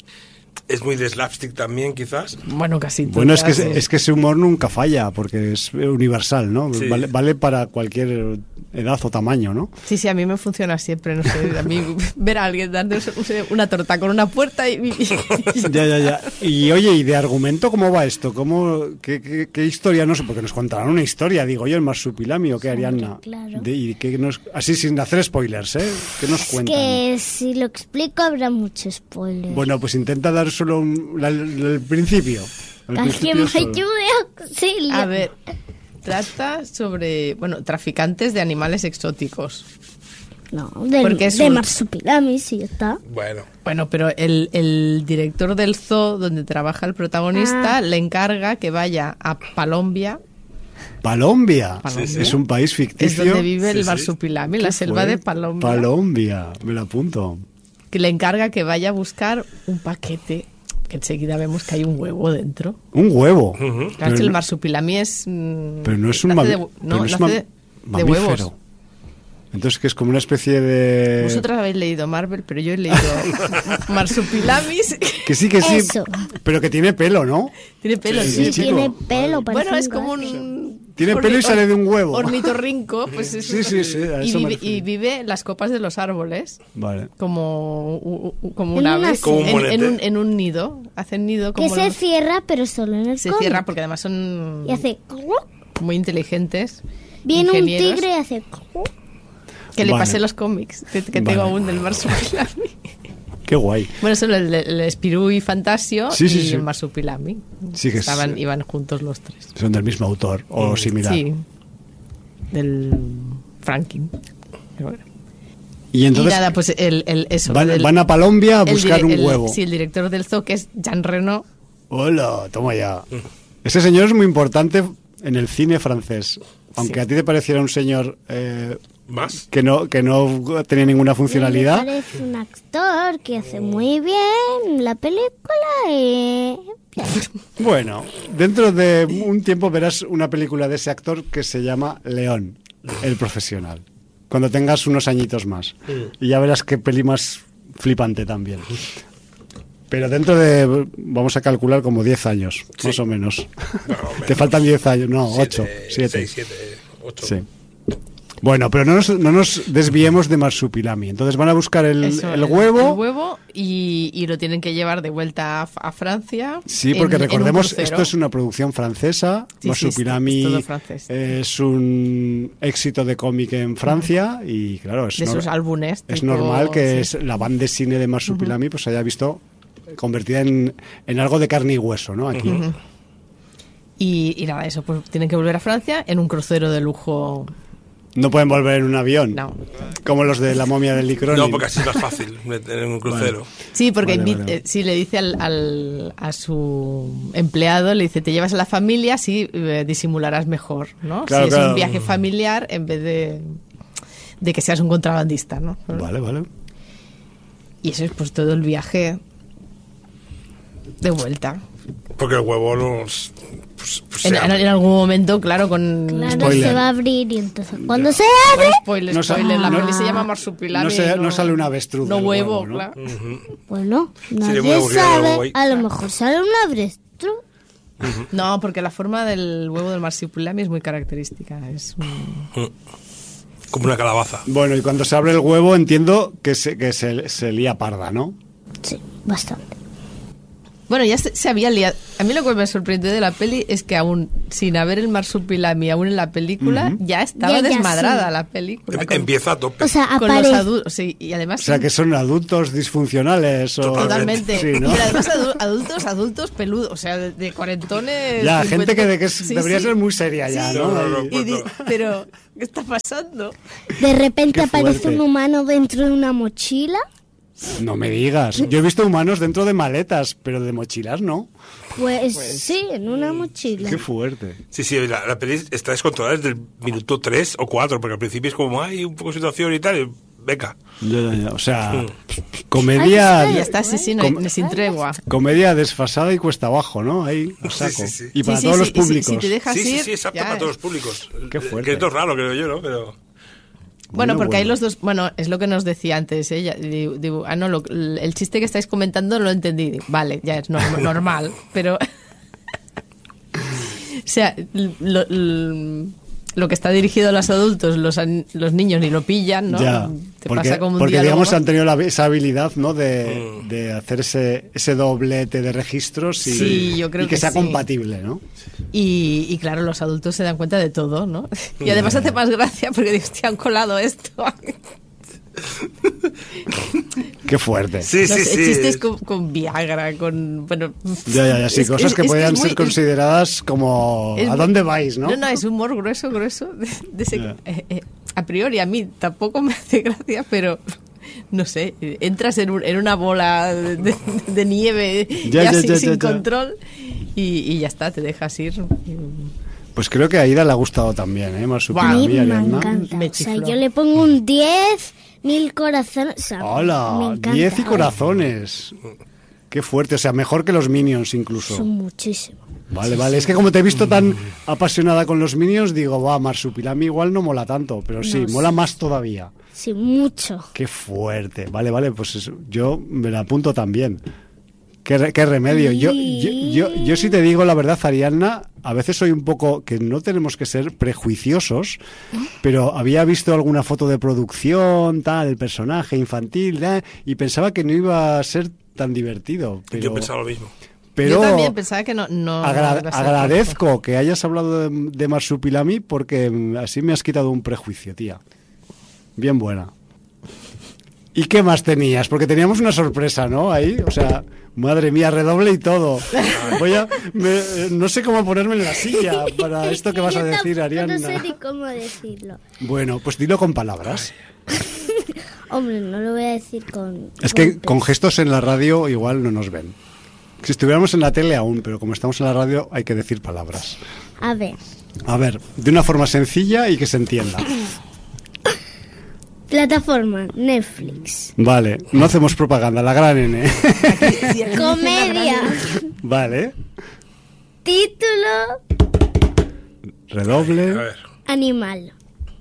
Speaker 2: Es muy de slapstick también, quizás.
Speaker 3: Bueno, casi
Speaker 1: Bueno,
Speaker 3: todas,
Speaker 1: es que ese humor nunca falla, porque es universal, ¿no?
Speaker 2: Sí.
Speaker 1: Vale para cualquier edad o tamaño, ¿no?
Speaker 3: Sí, a mí me funciona siempre, no sé, a mí ver a alguien dando una torta con una puerta y
Speaker 1: Ya. Y oye, ¿y de argumento cómo va esto? ¿Qué historia? No sé, porque nos contarán una historia, digo yo, el Marsupilami o qué,
Speaker 4: Hombre,
Speaker 1: Ariadna.
Speaker 4: claro.
Speaker 1: Y así sin hacer spoilers, ¿eh? ¿Qué nos cuentan?
Speaker 4: Que si lo explico habrá mucho spoiler.
Speaker 1: Bueno, pues intenta dar solo el principio. El
Speaker 4: Alguien
Speaker 1: principio
Speaker 4: me
Speaker 1: solo.
Speaker 4: ayude, auxilio.
Speaker 3: A ver, trata sobre, traficantes de animales exóticos.
Speaker 4: No,
Speaker 3: Porque es
Speaker 4: de
Speaker 3: un-
Speaker 4: Marsupilami, sí, ya está.
Speaker 2: Bueno,
Speaker 3: Bueno, pero el director del zoo donde trabaja el protagonista le encarga que vaya a Palombia,
Speaker 1: Palombia.
Speaker 3: Palombia.
Speaker 1: Es un país
Speaker 3: es
Speaker 1: ficticio.
Speaker 3: donde vive
Speaker 2: Sí,
Speaker 3: el
Speaker 2: sí.
Speaker 3: marsupilami,
Speaker 1: ¿Qué
Speaker 3: la selva
Speaker 1: fue?
Speaker 3: de Palombia.
Speaker 1: Palombia, me lo apunto.
Speaker 3: Que le encarga que vaya a buscar un paquete, que enseguida vemos que hay un huevo dentro.
Speaker 1: Un huevo.
Speaker 3: Claro,
Speaker 1: Pero
Speaker 3: es que el
Speaker 1: no-
Speaker 3: marsupilami es...
Speaker 1: Pero no es un
Speaker 3: nace
Speaker 1: mam-
Speaker 3: de,
Speaker 1: pero no es
Speaker 3: nace de
Speaker 1: mamífero.
Speaker 3: huevos.
Speaker 1: Entonces, que es como una especie de...
Speaker 3: Vosotras habéis leído Marvel, pero yo he leído marsupilamis.
Speaker 1: Que sí,
Speaker 4: Eso.
Speaker 1: pero que tiene pelo, ¿no?
Speaker 3: Tiene pelo,
Speaker 1: Sí,
Speaker 3: sí.
Speaker 4: Sí,
Speaker 1: chico.
Speaker 4: tiene pelo, parece
Speaker 3: Bueno, es
Speaker 4: un
Speaker 3: como
Speaker 4: gato.
Speaker 3: un...
Speaker 1: Tiene pelo y sale de un huevo.
Speaker 3: Ornitorrinco, pues es
Speaker 1: Sí, sí, a
Speaker 3: y
Speaker 1: eso me
Speaker 3: vive,
Speaker 1: refiero.
Speaker 3: y vive en las copas de los árboles,
Speaker 1: Vale.
Speaker 3: como
Speaker 4: En
Speaker 3: un ave,
Speaker 4: una
Speaker 2: Como un monete.
Speaker 3: en un nido. Hacen nido
Speaker 4: Que
Speaker 3: como
Speaker 4: se
Speaker 3: los-
Speaker 4: cierra, pero solo en el
Speaker 3: se
Speaker 4: cómic.
Speaker 3: cierra porque además son
Speaker 4: Y hace...
Speaker 3: muy inteligentes.
Speaker 4: Viene un
Speaker 3: ingenieros.
Speaker 4: tigre y hace...
Speaker 3: Que le
Speaker 1: Vale.
Speaker 3: pasé los cómics que
Speaker 1: Vale.
Speaker 3: tengo aún del marsupilami.
Speaker 1: Qué guay.
Speaker 3: Bueno, son el Espirú y Fantasio
Speaker 1: Sí, sí,
Speaker 3: y
Speaker 1: sí.
Speaker 3: el marsupilami.
Speaker 1: Sí que
Speaker 3: Iban juntos los tres.
Speaker 1: son del mismo autor o similar.
Speaker 3: Sí. Del Franklin.
Speaker 1: Y entonces
Speaker 3: y nada, pues eso.
Speaker 1: van a Palombia a buscar un huevo.
Speaker 3: Sí, el director del zoo, que es Jean Reno.
Speaker 1: Hola, toma ya. Ese señor es muy importante en el cine francés. Aunque
Speaker 3: Sí.
Speaker 1: a ti te pareciera un señor
Speaker 2: más.
Speaker 1: que no tenía ninguna
Speaker 4: Me
Speaker 1: funcionalidad.
Speaker 4: parece un actor que hace muy bien la película y...
Speaker 1: Bueno, dentro de un tiempo verás una película de ese actor que se llama León, el profesional. Cuando tengas unos añitos más. Y ya verás qué peli más flipante también. Pero dentro de, vamos a calcular como 10 años,
Speaker 2: Sí.
Speaker 1: más o menos.
Speaker 2: No,
Speaker 1: Te faltan 10 años, no, 8, 7.
Speaker 2: 6, 7, 8.
Speaker 1: Sí. Bueno, pero no nos desviemos de Marsupilami. Entonces van a buscar el huevo.
Speaker 3: El huevo y lo tienen que llevar de vuelta a Francia.
Speaker 1: Sí, porque
Speaker 3: en un
Speaker 1: recordemos,
Speaker 3: crucero.
Speaker 1: esto es una producción francesa.
Speaker 3: Sí, sí,
Speaker 1: Marsupilami
Speaker 3: es todo francés.
Speaker 1: es un éxito de cómic en Francia y claro,
Speaker 3: de esos álbumes.
Speaker 1: es
Speaker 3: tipo-
Speaker 1: normal que
Speaker 3: sí.
Speaker 1: la banda de cine de Marsupilami pues se haya visto convertida en algo de carne y hueso, ¿no? Aquí.
Speaker 3: Y nada, eso, pues tienen que volver a Francia en un crucero de lujo.
Speaker 1: No pueden volver en un avión,
Speaker 3: No.
Speaker 1: como los de la momia del Licronin.
Speaker 2: No, porque así es más fácil en un crucero.
Speaker 3: Sí, porque
Speaker 1: Vale, vale.
Speaker 3: sí le dice a su empleado, le dice, te llevas a la familia, sí, disimularás mejor, ¿no?
Speaker 1: Claro,
Speaker 3: si es
Speaker 1: claro.
Speaker 3: un viaje familiar en vez de que seas un contrabandista, ¿no?
Speaker 1: Vale, vale.
Speaker 3: Y eso es pues todo el viaje de vuelta.
Speaker 2: Porque el huevo nos. Pues,
Speaker 3: En algún momento, claro, con...
Speaker 4: Claro,
Speaker 1: Spoiler.
Speaker 4: se va a abrir y entonces cuando se abre...
Speaker 3: Spoiler,
Speaker 1: No sa-
Speaker 3: spoiler, la
Speaker 1: no-
Speaker 3: peli se llama Marsupilami.
Speaker 1: no sale un avestruz
Speaker 3: No
Speaker 1: del
Speaker 3: huevo,
Speaker 1: huevo, ¿no?
Speaker 3: claro.
Speaker 4: Bueno,
Speaker 2: Sería muy
Speaker 4: nadie
Speaker 2: aburrido
Speaker 4: sabe.
Speaker 2: luego ahí.
Speaker 4: A lo mejor sale un avestruz.
Speaker 3: No, porque la forma del huevo del marsupilami es muy característica. Es
Speaker 2: como una calabaza.
Speaker 1: Bueno, y cuando se abre el huevo entiendo que se lía parda, ¿no?
Speaker 4: Sí. bastante.
Speaker 3: Bueno, ya se había liado. A mí lo que me sorprendió de la peli es que aún sin haber el marsupilami aún en la película, ya estaba
Speaker 4: Ya,
Speaker 3: desmadrada
Speaker 4: sí.
Speaker 3: la película. Con,
Speaker 2: Empieza a tope.
Speaker 4: O sea,
Speaker 3: con los
Speaker 4: aparece...
Speaker 3: adultos. Sí, y además.
Speaker 1: O sea, que son adultos disfuncionales o...
Speaker 3: Totalmente.
Speaker 1: Sí, ¿no?
Speaker 3: Pero además adultos peludos, o sea, de cuarentones.
Speaker 1: Ya,
Speaker 3: 50.
Speaker 1: gente que
Speaker 3: Sí,
Speaker 1: debería
Speaker 3: sí.
Speaker 1: ser muy seria ya,
Speaker 3: Sí.
Speaker 1: ¿no?
Speaker 2: No,
Speaker 3: Y pero, ¿qué está pasando?
Speaker 4: De repente
Speaker 1: Qué
Speaker 4: aparece
Speaker 1: fuerte.
Speaker 4: un humano dentro de una mochila.
Speaker 1: No me digas. Yo he visto humanos dentro de maletas, pero de mochilas no.
Speaker 4: Pues sí, en una mochila.
Speaker 1: Qué fuerte.
Speaker 2: Sí, la peli está descontrolada desde el minuto 3 o 4, porque al principio es como, hay un poco de situación y tal, y venga.
Speaker 1: Ya. O sea, comedia...
Speaker 3: Y ya está, sí, no, sin tregua.
Speaker 1: Comedia desfasada y cuesta abajo, ¿no? Ahí, a saco.
Speaker 2: Sí.
Speaker 1: Y para
Speaker 3: Sí,
Speaker 1: todos
Speaker 3: sí,
Speaker 1: los
Speaker 3: sí, y
Speaker 1: públicos.
Speaker 3: si te dejas
Speaker 2: Sí,
Speaker 3: ir,
Speaker 2: exacto,
Speaker 3: ya,
Speaker 2: para todos los públicos.
Speaker 1: Qué fuerte.
Speaker 2: Que esto es raro, creo yo, ¿no? Pero...
Speaker 3: Bueno, porque hay
Speaker 1: bueno.
Speaker 3: los dos. Bueno, es lo que nos decía antes ella. Digo, no, el chiste que estáis comentando no lo entendí. Digo, vale, ya es normal, pero. O sea, lo que está dirigido a los adultos, los niños ni lo pillan, ¿no?
Speaker 1: Ya,
Speaker 3: Te
Speaker 1: porque,
Speaker 3: pasa como un
Speaker 1: porque
Speaker 3: diálogo.
Speaker 1: digamos han tenido esa habilidad, ¿no? De hacer ese doblete de registros y,
Speaker 3: Sí, yo creo
Speaker 1: y que
Speaker 3: que
Speaker 1: sea
Speaker 3: sí.
Speaker 1: compatible, ¿no?
Speaker 3: Y claro, los adultos se dan cuenta de todo, ¿no? Y además hace más gracia porque digo, hostia, han colado esto.
Speaker 1: Qué fuerte.
Speaker 2: Sí,
Speaker 3: No
Speaker 2: sí,
Speaker 3: sé,
Speaker 2: sí.
Speaker 3: chistes con Viagra, con... Bueno,
Speaker 1: Ya, sí, cosas que podrían ser
Speaker 3: muy-
Speaker 1: consideradas como
Speaker 3: es
Speaker 1: ¿a
Speaker 3: muy-
Speaker 1: dónde vais, no?
Speaker 3: No, es humor grueso de ese...
Speaker 1: Ya.
Speaker 3: A priori a mí tampoco me hace gracia, pero... No sé, entras en una bola de nieve
Speaker 1: Ya,
Speaker 3: sin
Speaker 1: ya.
Speaker 3: control y ya está, te dejas ir.
Speaker 1: Pues creo que a Aida le ha gustado también, ¿eh?
Speaker 4: A
Speaker 1: Marsupilami,
Speaker 4: mí me
Speaker 1: Ariadna.
Speaker 4: encanta.
Speaker 3: Me
Speaker 4: O sea,
Speaker 3: chifló.
Speaker 4: yo le pongo un 10.000 corazones. O sea, me
Speaker 1: ¡Hola!
Speaker 4: encanta.
Speaker 1: 10 y corazones. Qué fuerte, o sea, mejor que los Minions incluso.
Speaker 4: Son muchísimos.
Speaker 1: Vale. Es que como te he visto tan apasionada con los Minions, digo, va, Marsupilami igual no mola tanto, pero sí,
Speaker 4: No,
Speaker 1: mola
Speaker 4: sí.
Speaker 1: más todavía.
Speaker 4: Sí, mucho.
Speaker 1: Qué fuerte. Vale, pues yo me la apunto también. Qué remedio. Yo sí te digo la verdad, Ariadna, a veces soy un poco, que no tenemos que ser prejuiciosos, pero había visto alguna foto de producción, tal, el personaje infantil, y pensaba que no iba a ser tan divertido. Pero,
Speaker 2: Yo pensaba lo mismo.
Speaker 1: pero
Speaker 3: Yo también pensaba que no iba a ser
Speaker 1: agradezco que hayas hablado de Marsupilami porque así me has quitado un prejuicio, tía. Bien buena. ¿Y qué más tenías? Porque teníamos una sorpresa, ¿no? Ahí, o sea, madre mía, redoble y todo. No sé cómo ponerme en la silla para esto que vas a
Speaker 4: Yo
Speaker 1: decir,
Speaker 4: tampoco
Speaker 1: Ariadna.
Speaker 4: No sé ni cómo decirlo.
Speaker 1: Bueno, pues dilo con palabras.
Speaker 4: Hombre, no lo voy a decir con...
Speaker 1: Es que
Speaker 4: golpes.
Speaker 1: con gestos en la radio igual no nos ven. Si estuviéramos en la tele aún, pero como estamos en la radio hay que decir palabras.
Speaker 4: A ver,
Speaker 1: A ver, de una forma sencilla y que se entienda.
Speaker 4: plataforma, Netflix.
Speaker 1: Vale, no hacemos propaganda, la gran N.
Speaker 4: Comedia.
Speaker 1: Vale,
Speaker 4: Título,
Speaker 2: A
Speaker 1: redoble,
Speaker 2: ver.
Speaker 4: animal.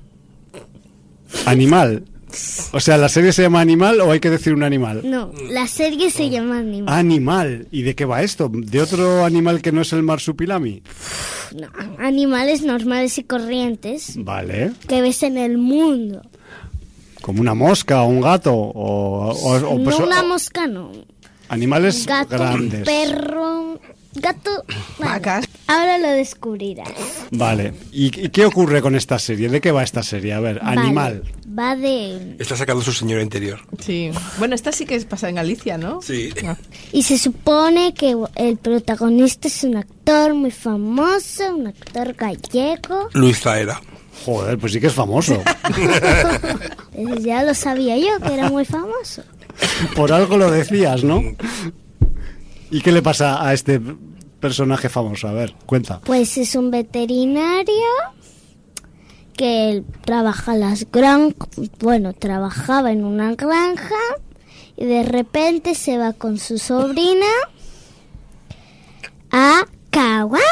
Speaker 1: animal. O sea, ¿la serie se llama Animal o hay que decir un animal?
Speaker 4: No, la serie se llama Animal.
Speaker 1: Animal. ¿Y de qué va esto? ¿De otro animal que no es el marsupilami?
Speaker 4: No, animales normales y corrientes
Speaker 1: Vale.
Speaker 4: que ves en el mundo.
Speaker 1: Como una mosca o un gato o
Speaker 4: No
Speaker 1: pues,
Speaker 4: una mosca, no.
Speaker 1: animales
Speaker 4: Gato,
Speaker 1: grandes.
Speaker 4: perro, gato... Vale,
Speaker 3: Vacas.
Speaker 4: ahora lo descubrirás.
Speaker 1: Vale. ¿Y qué ocurre con esta serie? ¿De qué va esta serie? A ver, animal.
Speaker 4: Vale, va de...
Speaker 2: Está sacando su señor interior.
Speaker 3: Sí. Bueno, esta sí que pasa en Galicia, ¿no?
Speaker 2: Sí.
Speaker 3: Ah.
Speaker 4: Y se supone que el protagonista es un actor muy famoso, un actor gallego.
Speaker 2: Luis Zaera.
Speaker 1: Joder, pues sí que es famoso.
Speaker 4: Ya lo sabía yo, que era muy famoso.
Speaker 1: Por algo lo decías, ¿no? ¿Y qué le pasa a este personaje famoso? A ver, cuenta.
Speaker 4: Pues es un veterinario que él trabaja en las granjas, bueno, trabajaba en una granja y de repente se va con su sobrina a Caguanda,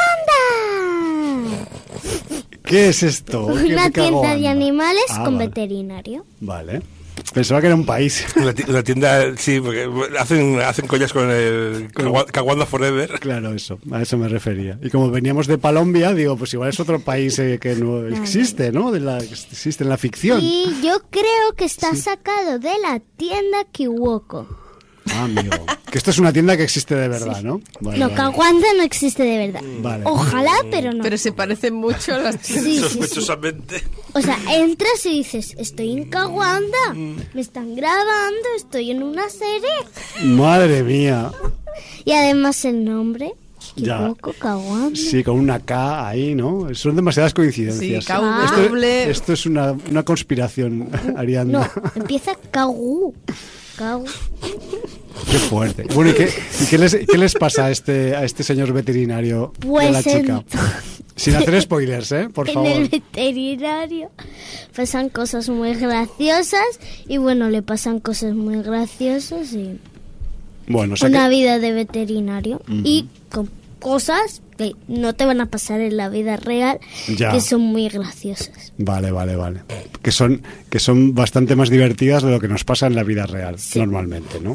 Speaker 1: ¿Qué es esto? ¿Qué
Speaker 4: una
Speaker 1: me cago
Speaker 4: tienda de
Speaker 1: anda?
Speaker 4: animales
Speaker 1: Ah,
Speaker 4: con
Speaker 1: vale.
Speaker 4: veterinario.
Speaker 1: Vale. Pensaba que era un país.
Speaker 2: Una tienda, sí, porque hacen collas con el Caguanda Forever.
Speaker 1: Claro, a eso me refería. Y como veníamos de Colombia, digo, pues igual es otro país que no existe, ¿no? Que existe en la ficción.
Speaker 4: Y yo creo que está sacado de la tienda Kiwoko.
Speaker 1: Amigo. Que esto es una tienda que existe de verdad, ¿no? Vale,
Speaker 4: No,
Speaker 1: vale.
Speaker 4: Caguanda no existe de verdad.
Speaker 1: Vale.
Speaker 4: Ojalá, pero no.
Speaker 3: Pero se parecen mucho las
Speaker 4: Sí.
Speaker 2: Sospechosamente.
Speaker 4: O sea, entras y dices, estoy en Caguanda, me están grabando, estoy en una serie.
Speaker 1: Madre mía.
Speaker 4: Y además el nombre,
Speaker 1: Ya.
Speaker 4: equivoco, Caguanda.
Speaker 1: Sí, con una K ahí, ¿no? Son demasiadas coincidencias.
Speaker 3: Sí, K-W.
Speaker 1: Esto es una conspiración, Ariadna.
Speaker 4: No, empieza Cagu. Cagu.
Speaker 1: Qué fuerte. Bueno, ¿y qué les pasa a este señor veterinario de
Speaker 4: Pues
Speaker 1: la chica? Sin hacer spoilers, por
Speaker 4: En
Speaker 1: favor.
Speaker 4: el veterinario pasan cosas muy graciosas y bueno, le pasan cosas muy graciosas y
Speaker 1: Bueno, o sea
Speaker 4: una
Speaker 1: que-
Speaker 4: vida de veterinario y con cosas que no te van a pasar en la vida real
Speaker 1: Ya.
Speaker 4: que son muy graciosas.
Speaker 1: Vale. Que son bastante más divertidas de lo que nos pasa en la vida real,
Speaker 4: Sí.
Speaker 1: normalmente, ¿no?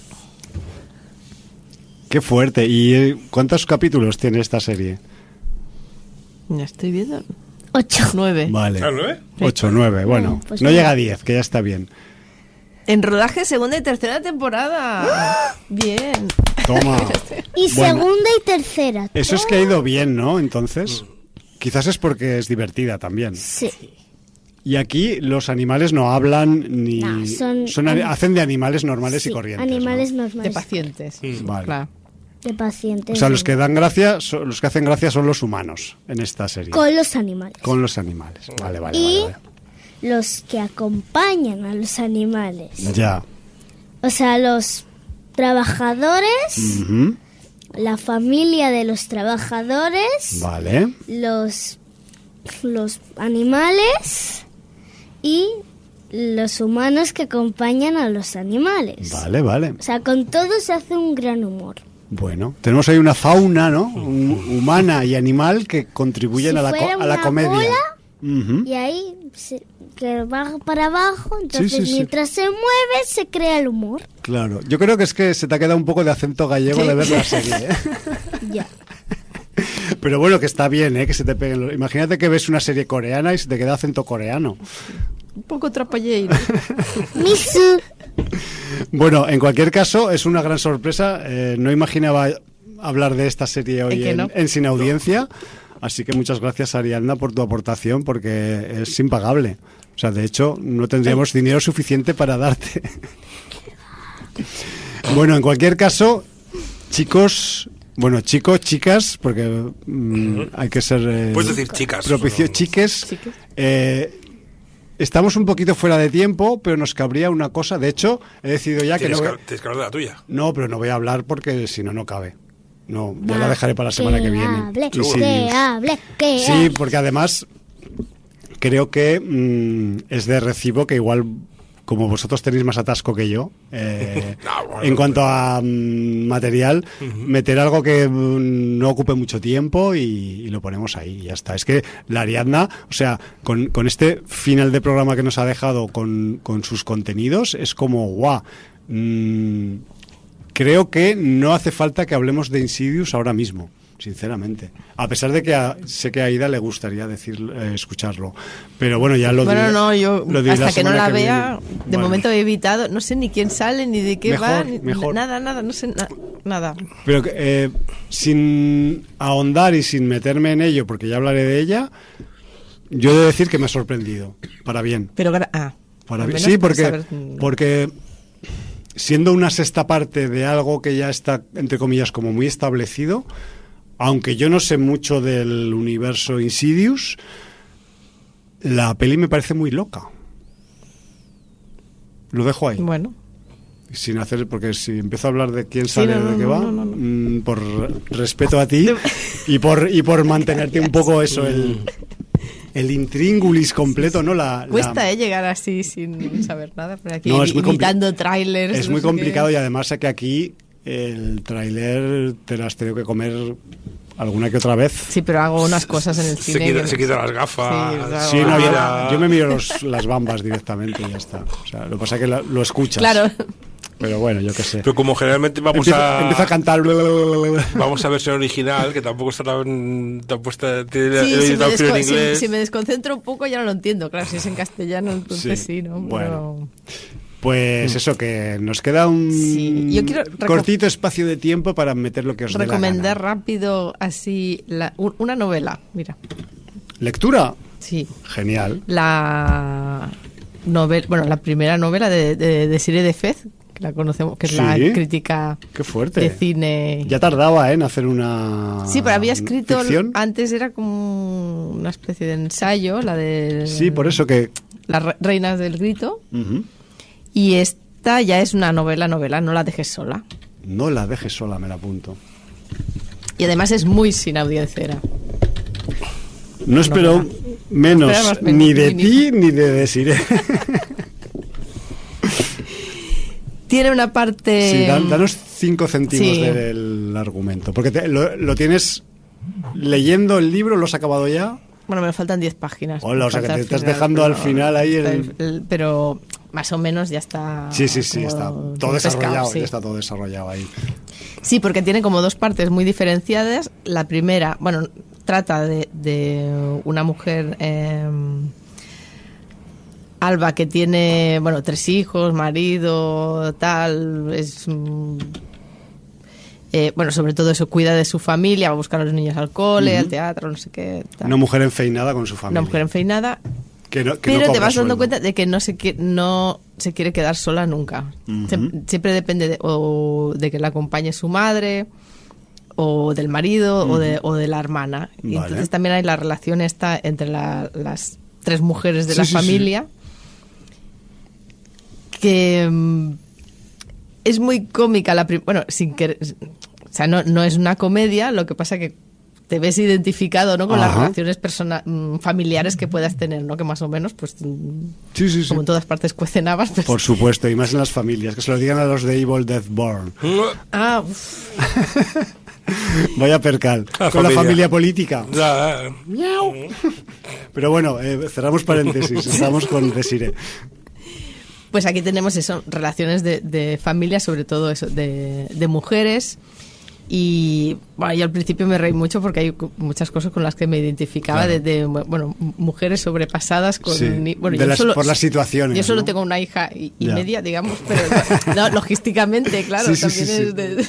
Speaker 1: Qué fuerte. ¿Y cuántos capítulos tiene esta serie?
Speaker 3: Ya estoy viendo.
Speaker 4: 8.
Speaker 3: 9.
Speaker 1: Vale.
Speaker 2: ¿Ah, 9?
Speaker 1: 8, 9. Bueno,
Speaker 4: No, pues
Speaker 1: no
Speaker 4: no.
Speaker 1: llega a 10, que ya está bien.
Speaker 3: En rodaje segunda y tercera temporada. Bien.
Speaker 1: Toma.
Speaker 4: Y
Speaker 1: Bueno.
Speaker 4: segunda y tercera.
Speaker 1: Eso es que ha ido bien, ¿no? Entonces, quizás es porque es divertida también.
Speaker 4: Sí.
Speaker 1: Y aquí los animales no hablan ni...
Speaker 4: No, son
Speaker 1: hacen de animales normales
Speaker 4: Sí,
Speaker 1: y corrientes.
Speaker 4: animales
Speaker 1: ¿no?
Speaker 3: De
Speaker 4: normales.
Speaker 3: pacientes.
Speaker 1: Vale.
Speaker 3: Claro.
Speaker 4: De pacientes.
Speaker 1: O sea, los que dan gracia, los que hacen gracia son los humanos en esta serie.
Speaker 4: Con los animales.
Speaker 1: Con los animales. Vale.
Speaker 4: Y
Speaker 1: vale.
Speaker 4: los que acompañan a los animales.
Speaker 1: Ya.
Speaker 4: O sea, los trabajadores,
Speaker 1: Ujú.
Speaker 4: la familia de los trabajadores,
Speaker 1: Vale.
Speaker 4: los animales y los humanos que acompañan a los animales.
Speaker 1: Vale.
Speaker 4: O sea, con todo se hace un gran humor.
Speaker 1: Bueno, tenemos ahí una fauna, ¿no? Humana y animal que contribuyen
Speaker 4: Si
Speaker 1: a la
Speaker 4: fuera una
Speaker 1: comedia.
Speaker 4: bola,
Speaker 1: Ujú.
Speaker 4: Y ahí, que va para abajo, entonces
Speaker 1: Sí.
Speaker 4: mientras se mueve se crea el humor.
Speaker 1: Claro, yo creo que es que se te ha quedado un poco de acento gallego de ver la serie, ¿eh?
Speaker 4: Ya.
Speaker 1: Pero bueno, que está bien, ¿eh? Que se te peguen. Imagínate que ves una serie coreana y se te queda acento coreano.
Speaker 3: Un poco trapalleiro.
Speaker 4: Misu.
Speaker 1: Bueno, en cualquier caso, es una gran sorpresa. No imaginaba hablar de esta serie hoy
Speaker 3: que no.
Speaker 1: en Sin Audiencia. Así que muchas gracias, Ariadna, por tu aportación, porque es impagable. O sea, de hecho, no tendríamos dinero suficiente para darte. Bueno, en cualquier caso, chicos, chicas, porque hay que ser...
Speaker 2: Puedes decir chicas.
Speaker 1: Propicio,
Speaker 2: No.
Speaker 1: chiques.
Speaker 3: Chiques.
Speaker 1: Estamos un poquito fuera de tiempo, pero nos cabría una cosa. De hecho, he decidido ya que
Speaker 2: Tienes
Speaker 1: no...
Speaker 2: tienes que hablar de la tuya.
Speaker 1: No, pero no voy a hablar porque si no, no cabe. No, ya la dejaré para la semana que viene.
Speaker 4: Hable,
Speaker 1: Y sí,
Speaker 4: que hable, que
Speaker 1: sí,
Speaker 4: hable.
Speaker 1: porque además creo que es de recibo que igual, como vosotros tenéis más atasco que yo,
Speaker 2: bueno,
Speaker 1: en cuanto a material, meter algo que no ocupe mucho tiempo y lo ponemos ahí, y ya está. Es que la Ariadna, o sea, con este final de programa que nos ha dejado con sus contenidos, es como, guau. Creo que no hace falta que hablemos de Insidious ahora mismo, sinceramente. A pesar de que sé que a Aida le gustaría escucharlo. Pero bueno, ya lo diré.
Speaker 3: Bueno, no, yo
Speaker 1: lo diré
Speaker 3: hasta que no
Speaker 1: semana
Speaker 3: la vea,
Speaker 1: viene.
Speaker 3: de
Speaker 1: Bueno,
Speaker 3: momento he evitado, no sé ni quién sale, ni de qué
Speaker 1: Mejor,
Speaker 3: va,
Speaker 1: mejor.
Speaker 3: nada, no sé nada.
Speaker 1: Pero sin ahondar y sin meterme en ello, porque ya hablaré de ella, yo he de decir que me ha sorprendido, para bien.
Speaker 3: Pero
Speaker 1: Para
Speaker 3: al
Speaker 1: bien.
Speaker 3: menos
Speaker 1: Sí,
Speaker 3: para
Speaker 1: porque,
Speaker 3: saber-
Speaker 1: porque siendo una sexta parte de algo que ya está, entre comillas, como muy establecido, aunque yo no sé mucho del universo Insidious, la peli me parece muy loca. Lo dejo ahí.
Speaker 3: Bueno,
Speaker 1: Sin hacer, porque si empiezo a hablar de quién sale
Speaker 3: no,
Speaker 1: o de qué
Speaker 3: no,
Speaker 1: va,
Speaker 3: no.
Speaker 1: Por respeto a ti y por mantenerte un poco eso, el intríngulis completo, ¿no?
Speaker 3: cuesta llegar así sin saber nada, pero aquí
Speaker 1: No, es muy
Speaker 3: imitando trailers.
Speaker 1: Es
Speaker 3: no
Speaker 1: muy
Speaker 3: sé
Speaker 1: complicado
Speaker 3: qué.
Speaker 1: y además sé que aquí el tráiler te lo has tenido que comer alguna que otra vez.
Speaker 3: Sí, pero hago unas cosas en el
Speaker 2: Se
Speaker 3: cine.
Speaker 2: quita,
Speaker 3: que-
Speaker 2: se quita las gafas.
Speaker 3: Sí, claro.
Speaker 1: Sí, no,
Speaker 2: mira.
Speaker 1: yo me miro las bambas directamente y ya está. O sea, lo que pasa es que lo escuchas.
Speaker 3: Claro.
Speaker 1: Pero bueno, yo qué sé.
Speaker 2: Pero como generalmente
Speaker 1: Empieza a cantar.
Speaker 2: Vamos a versión original, que tampoco está tan puesta. Tiene
Speaker 3: Sí,
Speaker 2: el traducción en
Speaker 3: si
Speaker 2: inglés.
Speaker 3: me desconcentro un poco ya no lo entiendo. Claro, si es en castellano, entonces sí, ¿no?
Speaker 1: Bueno. Pues eso, que nos queda un
Speaker 3: Sí, yo quiero
Speaker 1: cortito espacio de tiempo para meter lo que os dé la
Speaker 3: recomendar
Speaker 1: gana.
Speaker 3: rápido así una novela, mira.
Speaker 1: ¿Lectura?
Speaker 3: Sí.
Speaker 1: Genial.
Speaker 3: La novela, bueno, la primera novela de Siré de Fez, que la conocemos, que es la
Speaker 1: Sí.
Speaker 3: crítica
Speaker 1: Qué fuerte.
Speaker 3: de cine.
Speaker 1: Ya tardaba en hacer una
Speaker 3: Sí, pero había escrito
Speaker 1: ficción.
Speaker 3: antes, era como una especie de ensayo, la de
Speaker 1: Sí, por eso que...
Speaker 3: Las reinas del grito,
Speaker 1: Ujú.
Speaker 3: y esta ya es una novela, no la dejes sola.
Speaker 1: No la dejes sola, me la apunto.
Speaker 3: Y además es muy sin audiencera.
Speaker 1: No espero
Speaker 3: No
Speaker 1: menos
Speaker 3: esperabas menos,
Speaker 1: ni de
Speaker 3: ni-
Speaker 1: ti ni de Desiree.
Speaker 3: Tiene una parte...
Speaker 1: Sí, danos 5 céntimos
Speaker 3: Sí.
Speaker 1: del argumento. Porque lo tienes leyendo el libro, ¿lo has acabado ya?
Speaker 3: Bueno, me faltan 10 páginas.
Speaker 1: Hola,
Speaker 3: Me
Speaker 1: o sea, que
Speaker 3: falta
Speaker 1: te
Speaker 3: el
Speaker 1: estás
Speaker 3: final,
Speaker 1: dejando
Speaker 3: pero-
Speaker 1: al final ahí
Speaker 3: Pero más o menos ya está...
Speaker 1: Sí,
Speaker 3: como
Speaker 1: está todo
Speaker 3: pescado,
Speaker 1: desarrollado.
Speaker 3: sí.
Speaker 1: Ya está todo desarrollado ahí.
Speaker 3: Sí, porque tiene como dos partes muy diferenciadas. La primera, bueno, trata de una mujer, Alba, que tiene, bueno, 3 hijos, marido, tal, es... bueno, sobre todo eso, cuida de su familia, va a buscar a los niños al cole, al teatro, no sé qué. Tal.
Speaker 1: Una mujer enfeinada con su familia.
Speaker 3: Una mujer enfeinada,
Speaker 1: Que no
Speaker 3: pero te
Speaker 1: cobra
Speaker 3: vas dando
Speaker 1: sueldo.
Speaker 3: cuenta de que no se quiere quedar sola nunca.
Speaker 1: Ujú.
Speaker 3: Siempre depende o de que la acompañe su madre, o del marido, o de la hermana. Y
Speaker 1: Vale.
Speaker 3: entonces también hay la relación esta entre las 3 mujeres de
Speaker 1: Sí,
Speaker 3: la
Speaker 1: sí,
Speaker 3: familia, que es muy cómica. Bueno, sin querer, o sea, no es una comedia, lo que pasa que te ves identificado, ¿no?, con las
Speaker 1: Ajá.
Speaker 3: relaciones familiares que puedas tener, ¿no? Que más o menos, pues,
Speaker 1: Sí, sí, sí.
Speaker 3: como en todas partes cuecen habas, pues...
Speaker 1: Por supuesto, y más en las familias. Que se lo digan a los de Evil Deathborn.
Speaker 3: Ah, uf.
Speaker 1: Vaya percal.
Speaker 2: La
Speaker 1: Con la
Speaker 2: familia.
Speaker 1: familia política.
Speaker 2: Ya,
Speaker 1: Pero bueno, cerramos paréntesis. Estamos con Desiree.
Speaker 3: Pues aquí tenemos eso, relaciones de familia, sobre todo eso, de mujeres. Y bueno, yo al principio me reí mucho porque hay muchas cosas con las que me identificaba,
Speaker 1: Claro.
Speaker 3: bueno, mujeres sobrepasadas con...
Speaker 1: Sí,
Speaker 3: bueno,
Speaker 1: por las situaciones.
Speaker 3: Yo solo
Speaker 1: ¿no?
Speaker 3: tengo una hija y
Speaker 1: Ya.
Speaker 3: media, digamos, pero no, logísticamente, claro,
Speaker 1: Sí, sí,
Speaker 3: también
Speaker 1: sí,
Speaker 3: es de...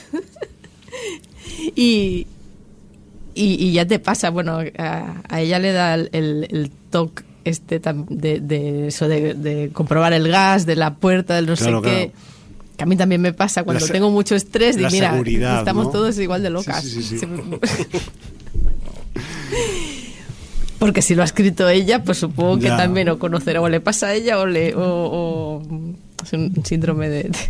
Speaker 3: y ya te pasa, bueno, a ella le da el toque de eso, de comprobar el gas, de la puerta, del no
Speaker 1: Claro,
Speaker 3: sé qué...
Speaker 1: claro.
Speaker 3: Que a mí también me pasa cuando
Speaker 1: La se-
Speaker 3: tengo mucho estrés.
Speaker 1: la
Speaker 3: Mira,
Speaker 1: seguridad,
Speaker 3: estamos
Speaker 1: ¿no?
Speaker 3: todos igual de locas.
Speaker 1: Sí, sí, sí, sí.
Speaker 3: Porque si lo ha escrito ella, pues supongo que
Speaker 1: Ya.
Speaker 3: también o conocerá, o le pasa a ella, o es un síndrome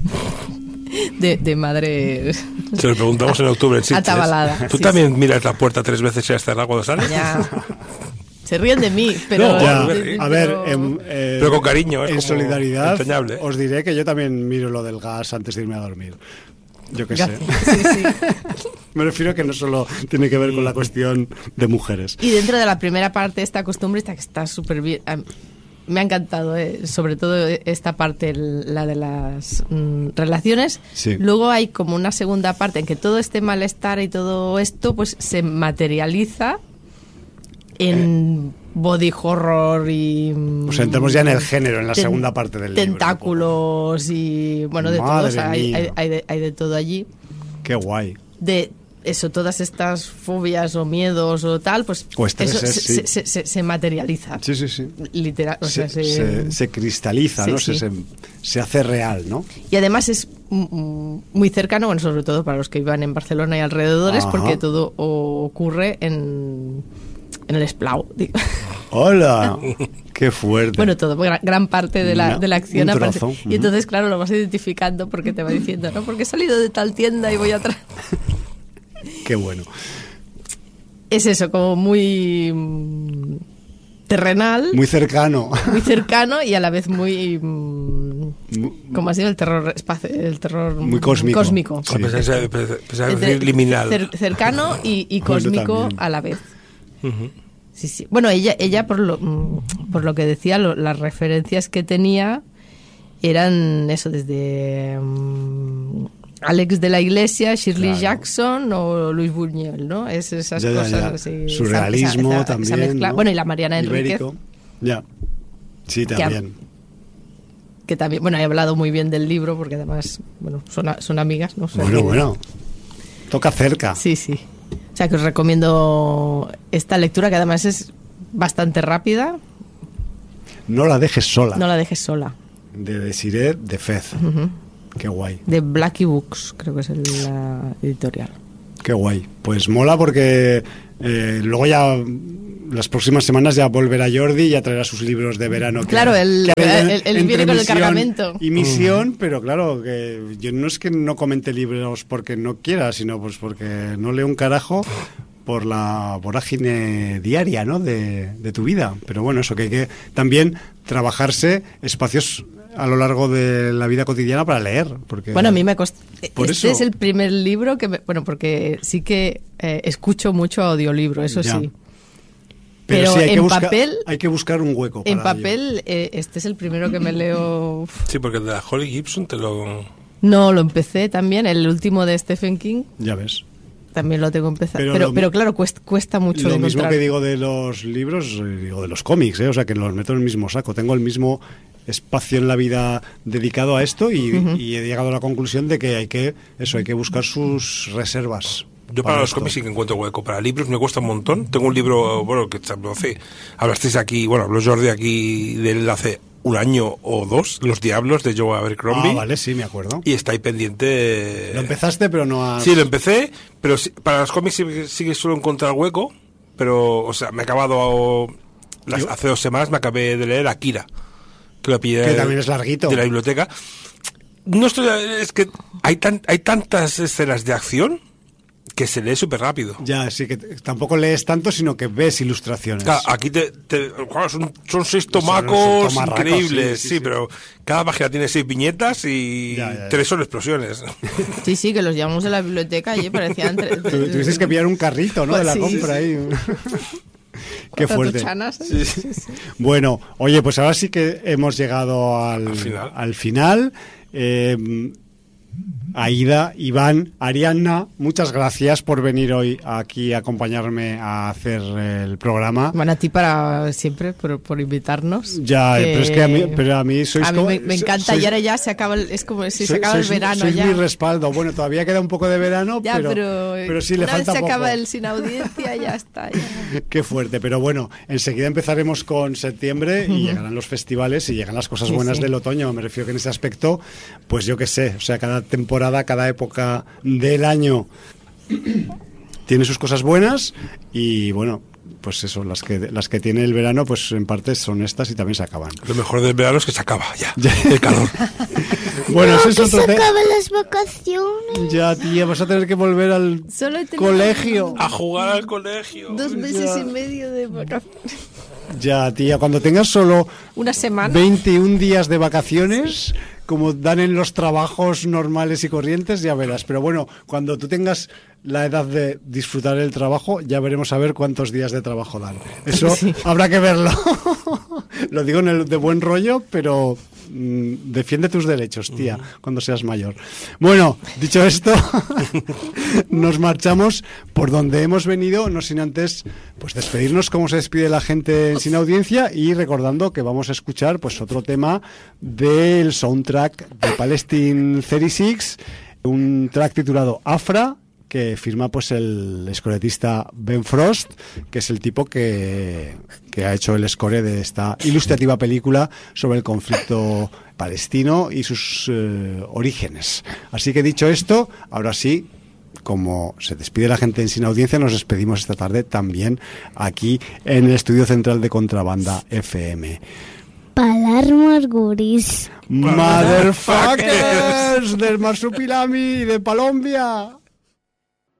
Speaker 3: de madre
Speaker 2: se lo preguntamos en octubre en Sitges.
Speaker 3: atabalada.
Speaker 2: ¿Tú
Speaker 3: Sí,
Speaker 2: también miras la puerta 3 veces y has cerrado cuando sales?
Speaker 3: Ya. Se ríen de mí, pero...
Speaker 2: No,
Speaker 1: Ya,
Speaker 2: pero-
Speaker 1: a ver,
Speaker 2: Pero con cariño, es
Speaker 1: en
Speaker 2: como
Speaker 1: solidaridad,
Speaker 2: entrañable.
Speaker 1: os diré que yo también miro lo del gas antes de irme a dormir. Yo qué sé.
Speaker 3: Sí, sí.
Speaker 1: Me refiero a que no solo tiene que ver con la cuestión de mujeres.
Speaker 3: Y dentro de la primera parte, esta costumbre que está súper bien. Me ha encantado, sobre todo esta parte, la de las relaciones.
Speaker 1: Sí.
Speaker 3: Luego hay como una segunda parte en que todo este malestar y todo esto pues se materializa en body horror y...
Speaker 1: O sea, entramos ya en el género, en la segunda parte del libro.
Speaker 3: tentáculos y bueno, de todo.
Speaker 1: Madre
Speaker 3: O sea, hay
Speaker 1: mía.
Speaker 3: de todo allí.
Speaker 1: Qué guay.
Speaker 3: De eso, todas estas fobias o miedos o tal, pues
Speaker 1: O estreses,
Speaker 3: eso
Speaker 1: sí.
Speaker 3: se materializa.
Speaker 1: Sí, sí, sí.
Speaker 3: Literal, o sea,
Speaker 1: Se cristaliza,
Speaker 3: Sí,
Speaker 1: ¿no?
Speaker 3: sí.
Speaker 1: Se hace real, ¿no?
Speaker 3: Y además es muy cercano, bueno, sobre todo para los que vivan en Barcelona y alrededores,
Speaker 1: Ajá.
Speaker 3: porque todo ocurre en el Esplau. Digo.
Speaker 1: ¡Hola! ¡Qué fuerte!
Speaker 3: Bueno, todo, gran parte de la acción
Speaker 1: un
Speaker 3: aparece.
Speaker 1: trozo.
Speaker 3: Y entonces, claro, lo vas identificando porque te va diciendo, ¿no? Porque he salido de tal tienda y voy atrás.
Speaker 1: ¡Qué bueno!
Speaker 3: Es eso, como muy terrenal,
Speaker 1: Muy cercano.
Speaker 3: muy cercano y a la vez muy...
Speaker 1: Mu-
Speaker 3: ¿Cómo ha sido el terror el terror
Speaker 1: Muy cósmico.
Speaker 2: Ah, pensaba
Speaker 3: Entre-
Speaker 2: decir liminal.
Speaker 3: cercano y
Speaker 1: Bueno,
Speaker 3: cósmico
Speaker 1: también.
Speaker 3: a la vez.
Speaker 2: Ujú.
Speaker 3: Sí, sí. Bueno, ella por lo que decía, las referencias que tenía eran eso, desde Alex de la Iglesia, Shirley
Speaker 1: Claro.
Speaker 3: Jackson o Luis Buñuel, ¿no? Esas
Speaker 1: Ya, ya,
Speaker 3: cosas
Speaker 1: ya.
Speaker 3: así.
Speaker 1: Surrealismo
Speaker 3: esa
Speaker 1: también,
Speaker 3: mezcla.
Speaker 1: ¿no?
Speaker 3: Bueno, y la Mariana Enríquez.
Speaker 1: Ibérico. Ya. Sí, también.
Speaker 3: que también, bueno, he hablado muy bien del libro porque además, bueno, son amigas, ¿no? O sea,
Speaker 1: Bueno, toca cerca.
Speaker 3: Sí. O sea, que os recomiendo esta lectura, que además es bastante rápida.
Speaker 1: No la dejes sola.
Speaker 3: No la dejes sola.
Speaker 1: De Desiree de Fez. Qué guay.
Speaker 3: De Blackie Books, creo que es la editorial.
Speaker 1: Qué guay. Pues mola porque luego ya las próximas semanas ya volverá Jordi y ya traerá sus libros de verano.
Speaker 3: Claro, él viene con el cargamento.
Speaker 1: Y misión, pero claro, que yo no es que no comente libros porque no quiera, sino pues porque no leo un carajo por la vorágine diaria, ¿no? de tu vida. Pero bueno, eso que hay que también trabajarse espacios a lo largo de la vida cotidiana para leer. Porque
Speaker 3: bueno, a mí me costó.
Speaker 1: Este
Speaker 3: es el primer libro que bueno, porque sí que escucho mucho audiolibro, eso
Speaker 1: ya.
Speaker 3: Sí.
Speaker 1: Pero sí,
Speaker 3: hay
Speaker 1: que buscar un hueco para
Speaker 3: en papel, este es el primero que me leo.
Speaker 2: Sí, porque de la Holly Gibson
Speaker 3: No, lo empecé también, el último de Stephen King.
Speaker 1: Ya ves.
Speaker 3: También lo tengo empezado. Pero claro, cuesta mucho
Speaker 1: lo
Speaker 3: de encontrar.
Speaker 1: Mismo que digo de los libros, digo de los cómics, o sea, que los meto en el mismo saco. Tengo el mismo espacio en la vida dedicado a esto y he llegado a la conclusión de que hay que buscar sus reservas.
Speaker 2: Yo para los cómics sí que encuentro hueco. Para libros me cuesta un montón. Tengo un libro, bueno, que hablasteis aquí, bueno, habló Jordi aquí de él hace un año o dos, Los Diablos de Joe Abercrombie.
Speaker 1: Ah, vale, sí, me acuerdo.
Speaker 2: Y está ahí pendiente.
Speaker 1: Lo empezaste, pero no has...
Speaker 2: Sí, lo empecé, pero para los cómics sí que suelo encontrar hueco, pero, o sea, me he acabado... hace 2 semanas me acabé de leer Akira, que lo pillé...
Speaker 1: Que también es larguito.
Speaker 2: De la biblioteca. No estoy... Es que hay tantas escenas de acción que se lee súper rápido.
Speaker 1: Ya, sí, que tampoco lees tanto, sino que ves ilustraciones.
Speaker 2: Claro, aquí claro, son 6 tomacos increíbles, sí, pero cada página tiene 6 viñetas y 3 son explosiones.
Speaker 3: Sí, que los llevamos en la biblioteca y parecían...
Speaker 1: Tuviste que pillar un carrito, ¿no? De la compra ahí. Qué fuerte.
Speaker 3: Sí.
Speaker 1: Bueno, oye, pues ahora sí que hemos llegado al final. Aida, Iván, Ariadna, muchas gracias por venir hoy aquí a acompañarme a hacer el programa.
Speaker 3: Bueno, a ti para siempre, por invitarnos.
Speaker 1: Ya, pero es que a mí sois...
Speaker 3: A mí me encanta, y ahora ya se acaba, es como si se acaba el verano.
Speaker 1: Sois
Speaker 3: ya.
Speaker 1: Mi respaldo. Bueno, todavía queda un poco de verano,
Speaker 3: ya,
Speaker 1: pero sí le falta poco.
Speaker 3: Una vez se acaba el sin audiencia, ya está. Ya.
Speaker 1: Qué fuerte, pero bueno, enseguida empezaremos con septiembre y llegarán los festivales y llegan las cosas buenas del otoño. Me refiero que en ese aspecto, pues yo qué sé, o sea, cada temporada, cada época del año tiene sus cosas buenas y bueno, pues eso, las que tiene el verano, pues en parte son estas y también se acaban.
Speaker 2: Lo mejor del verano es que se acaba ya. El calor.
Speaker 4: Bueno, eso es otro tema. Se acaban las vacaciones.
Speaker 1: Ya, tía, vas a tener que volver al colegio.
Speaker 2: A jugar al colegio.
Speaker 3: 2 meses y medio de vacaciones.
Speaker 1: Ya, tía, cuando tengas solo
Speaker 3: una semana,
Speaker 1: 21 días de vacaciones, como dan en los trabajos normales y corrientes, ya verás. Pero bueno, cuando tú tengas la edad de disfrutar el trabajo, ya veremos a ver cuántos días de trabajo dan. Eso habrá que verlo. Lo digo de buen rollo, pero defiende tus derechos, tía, cuando seas mayor. Bueno, dicho esto, nos marchamos por donde hemos venido, no sin antes pues despedirnos como se despide la gente en Sin Audiencia y recordando que vamos a escuchar pues otro tema del soundtrack de Palestine 36, un track titulado Afra, que firma pues el escoretista Ben Frost, que es el tipo que ha hecho el score de esta ilustrativa película sobre el conflicto palestino y sus orígenes. Así que dicho esto, ahora sí, como se despide la gente en Sin Audiencia, nos despedimos esta tarde también aquí en el estudio central de Contrabanda FM.
Speaker 4: Palarmos guris.
Speaker 1: Motherfuckers del Marsupilami y de Colombia.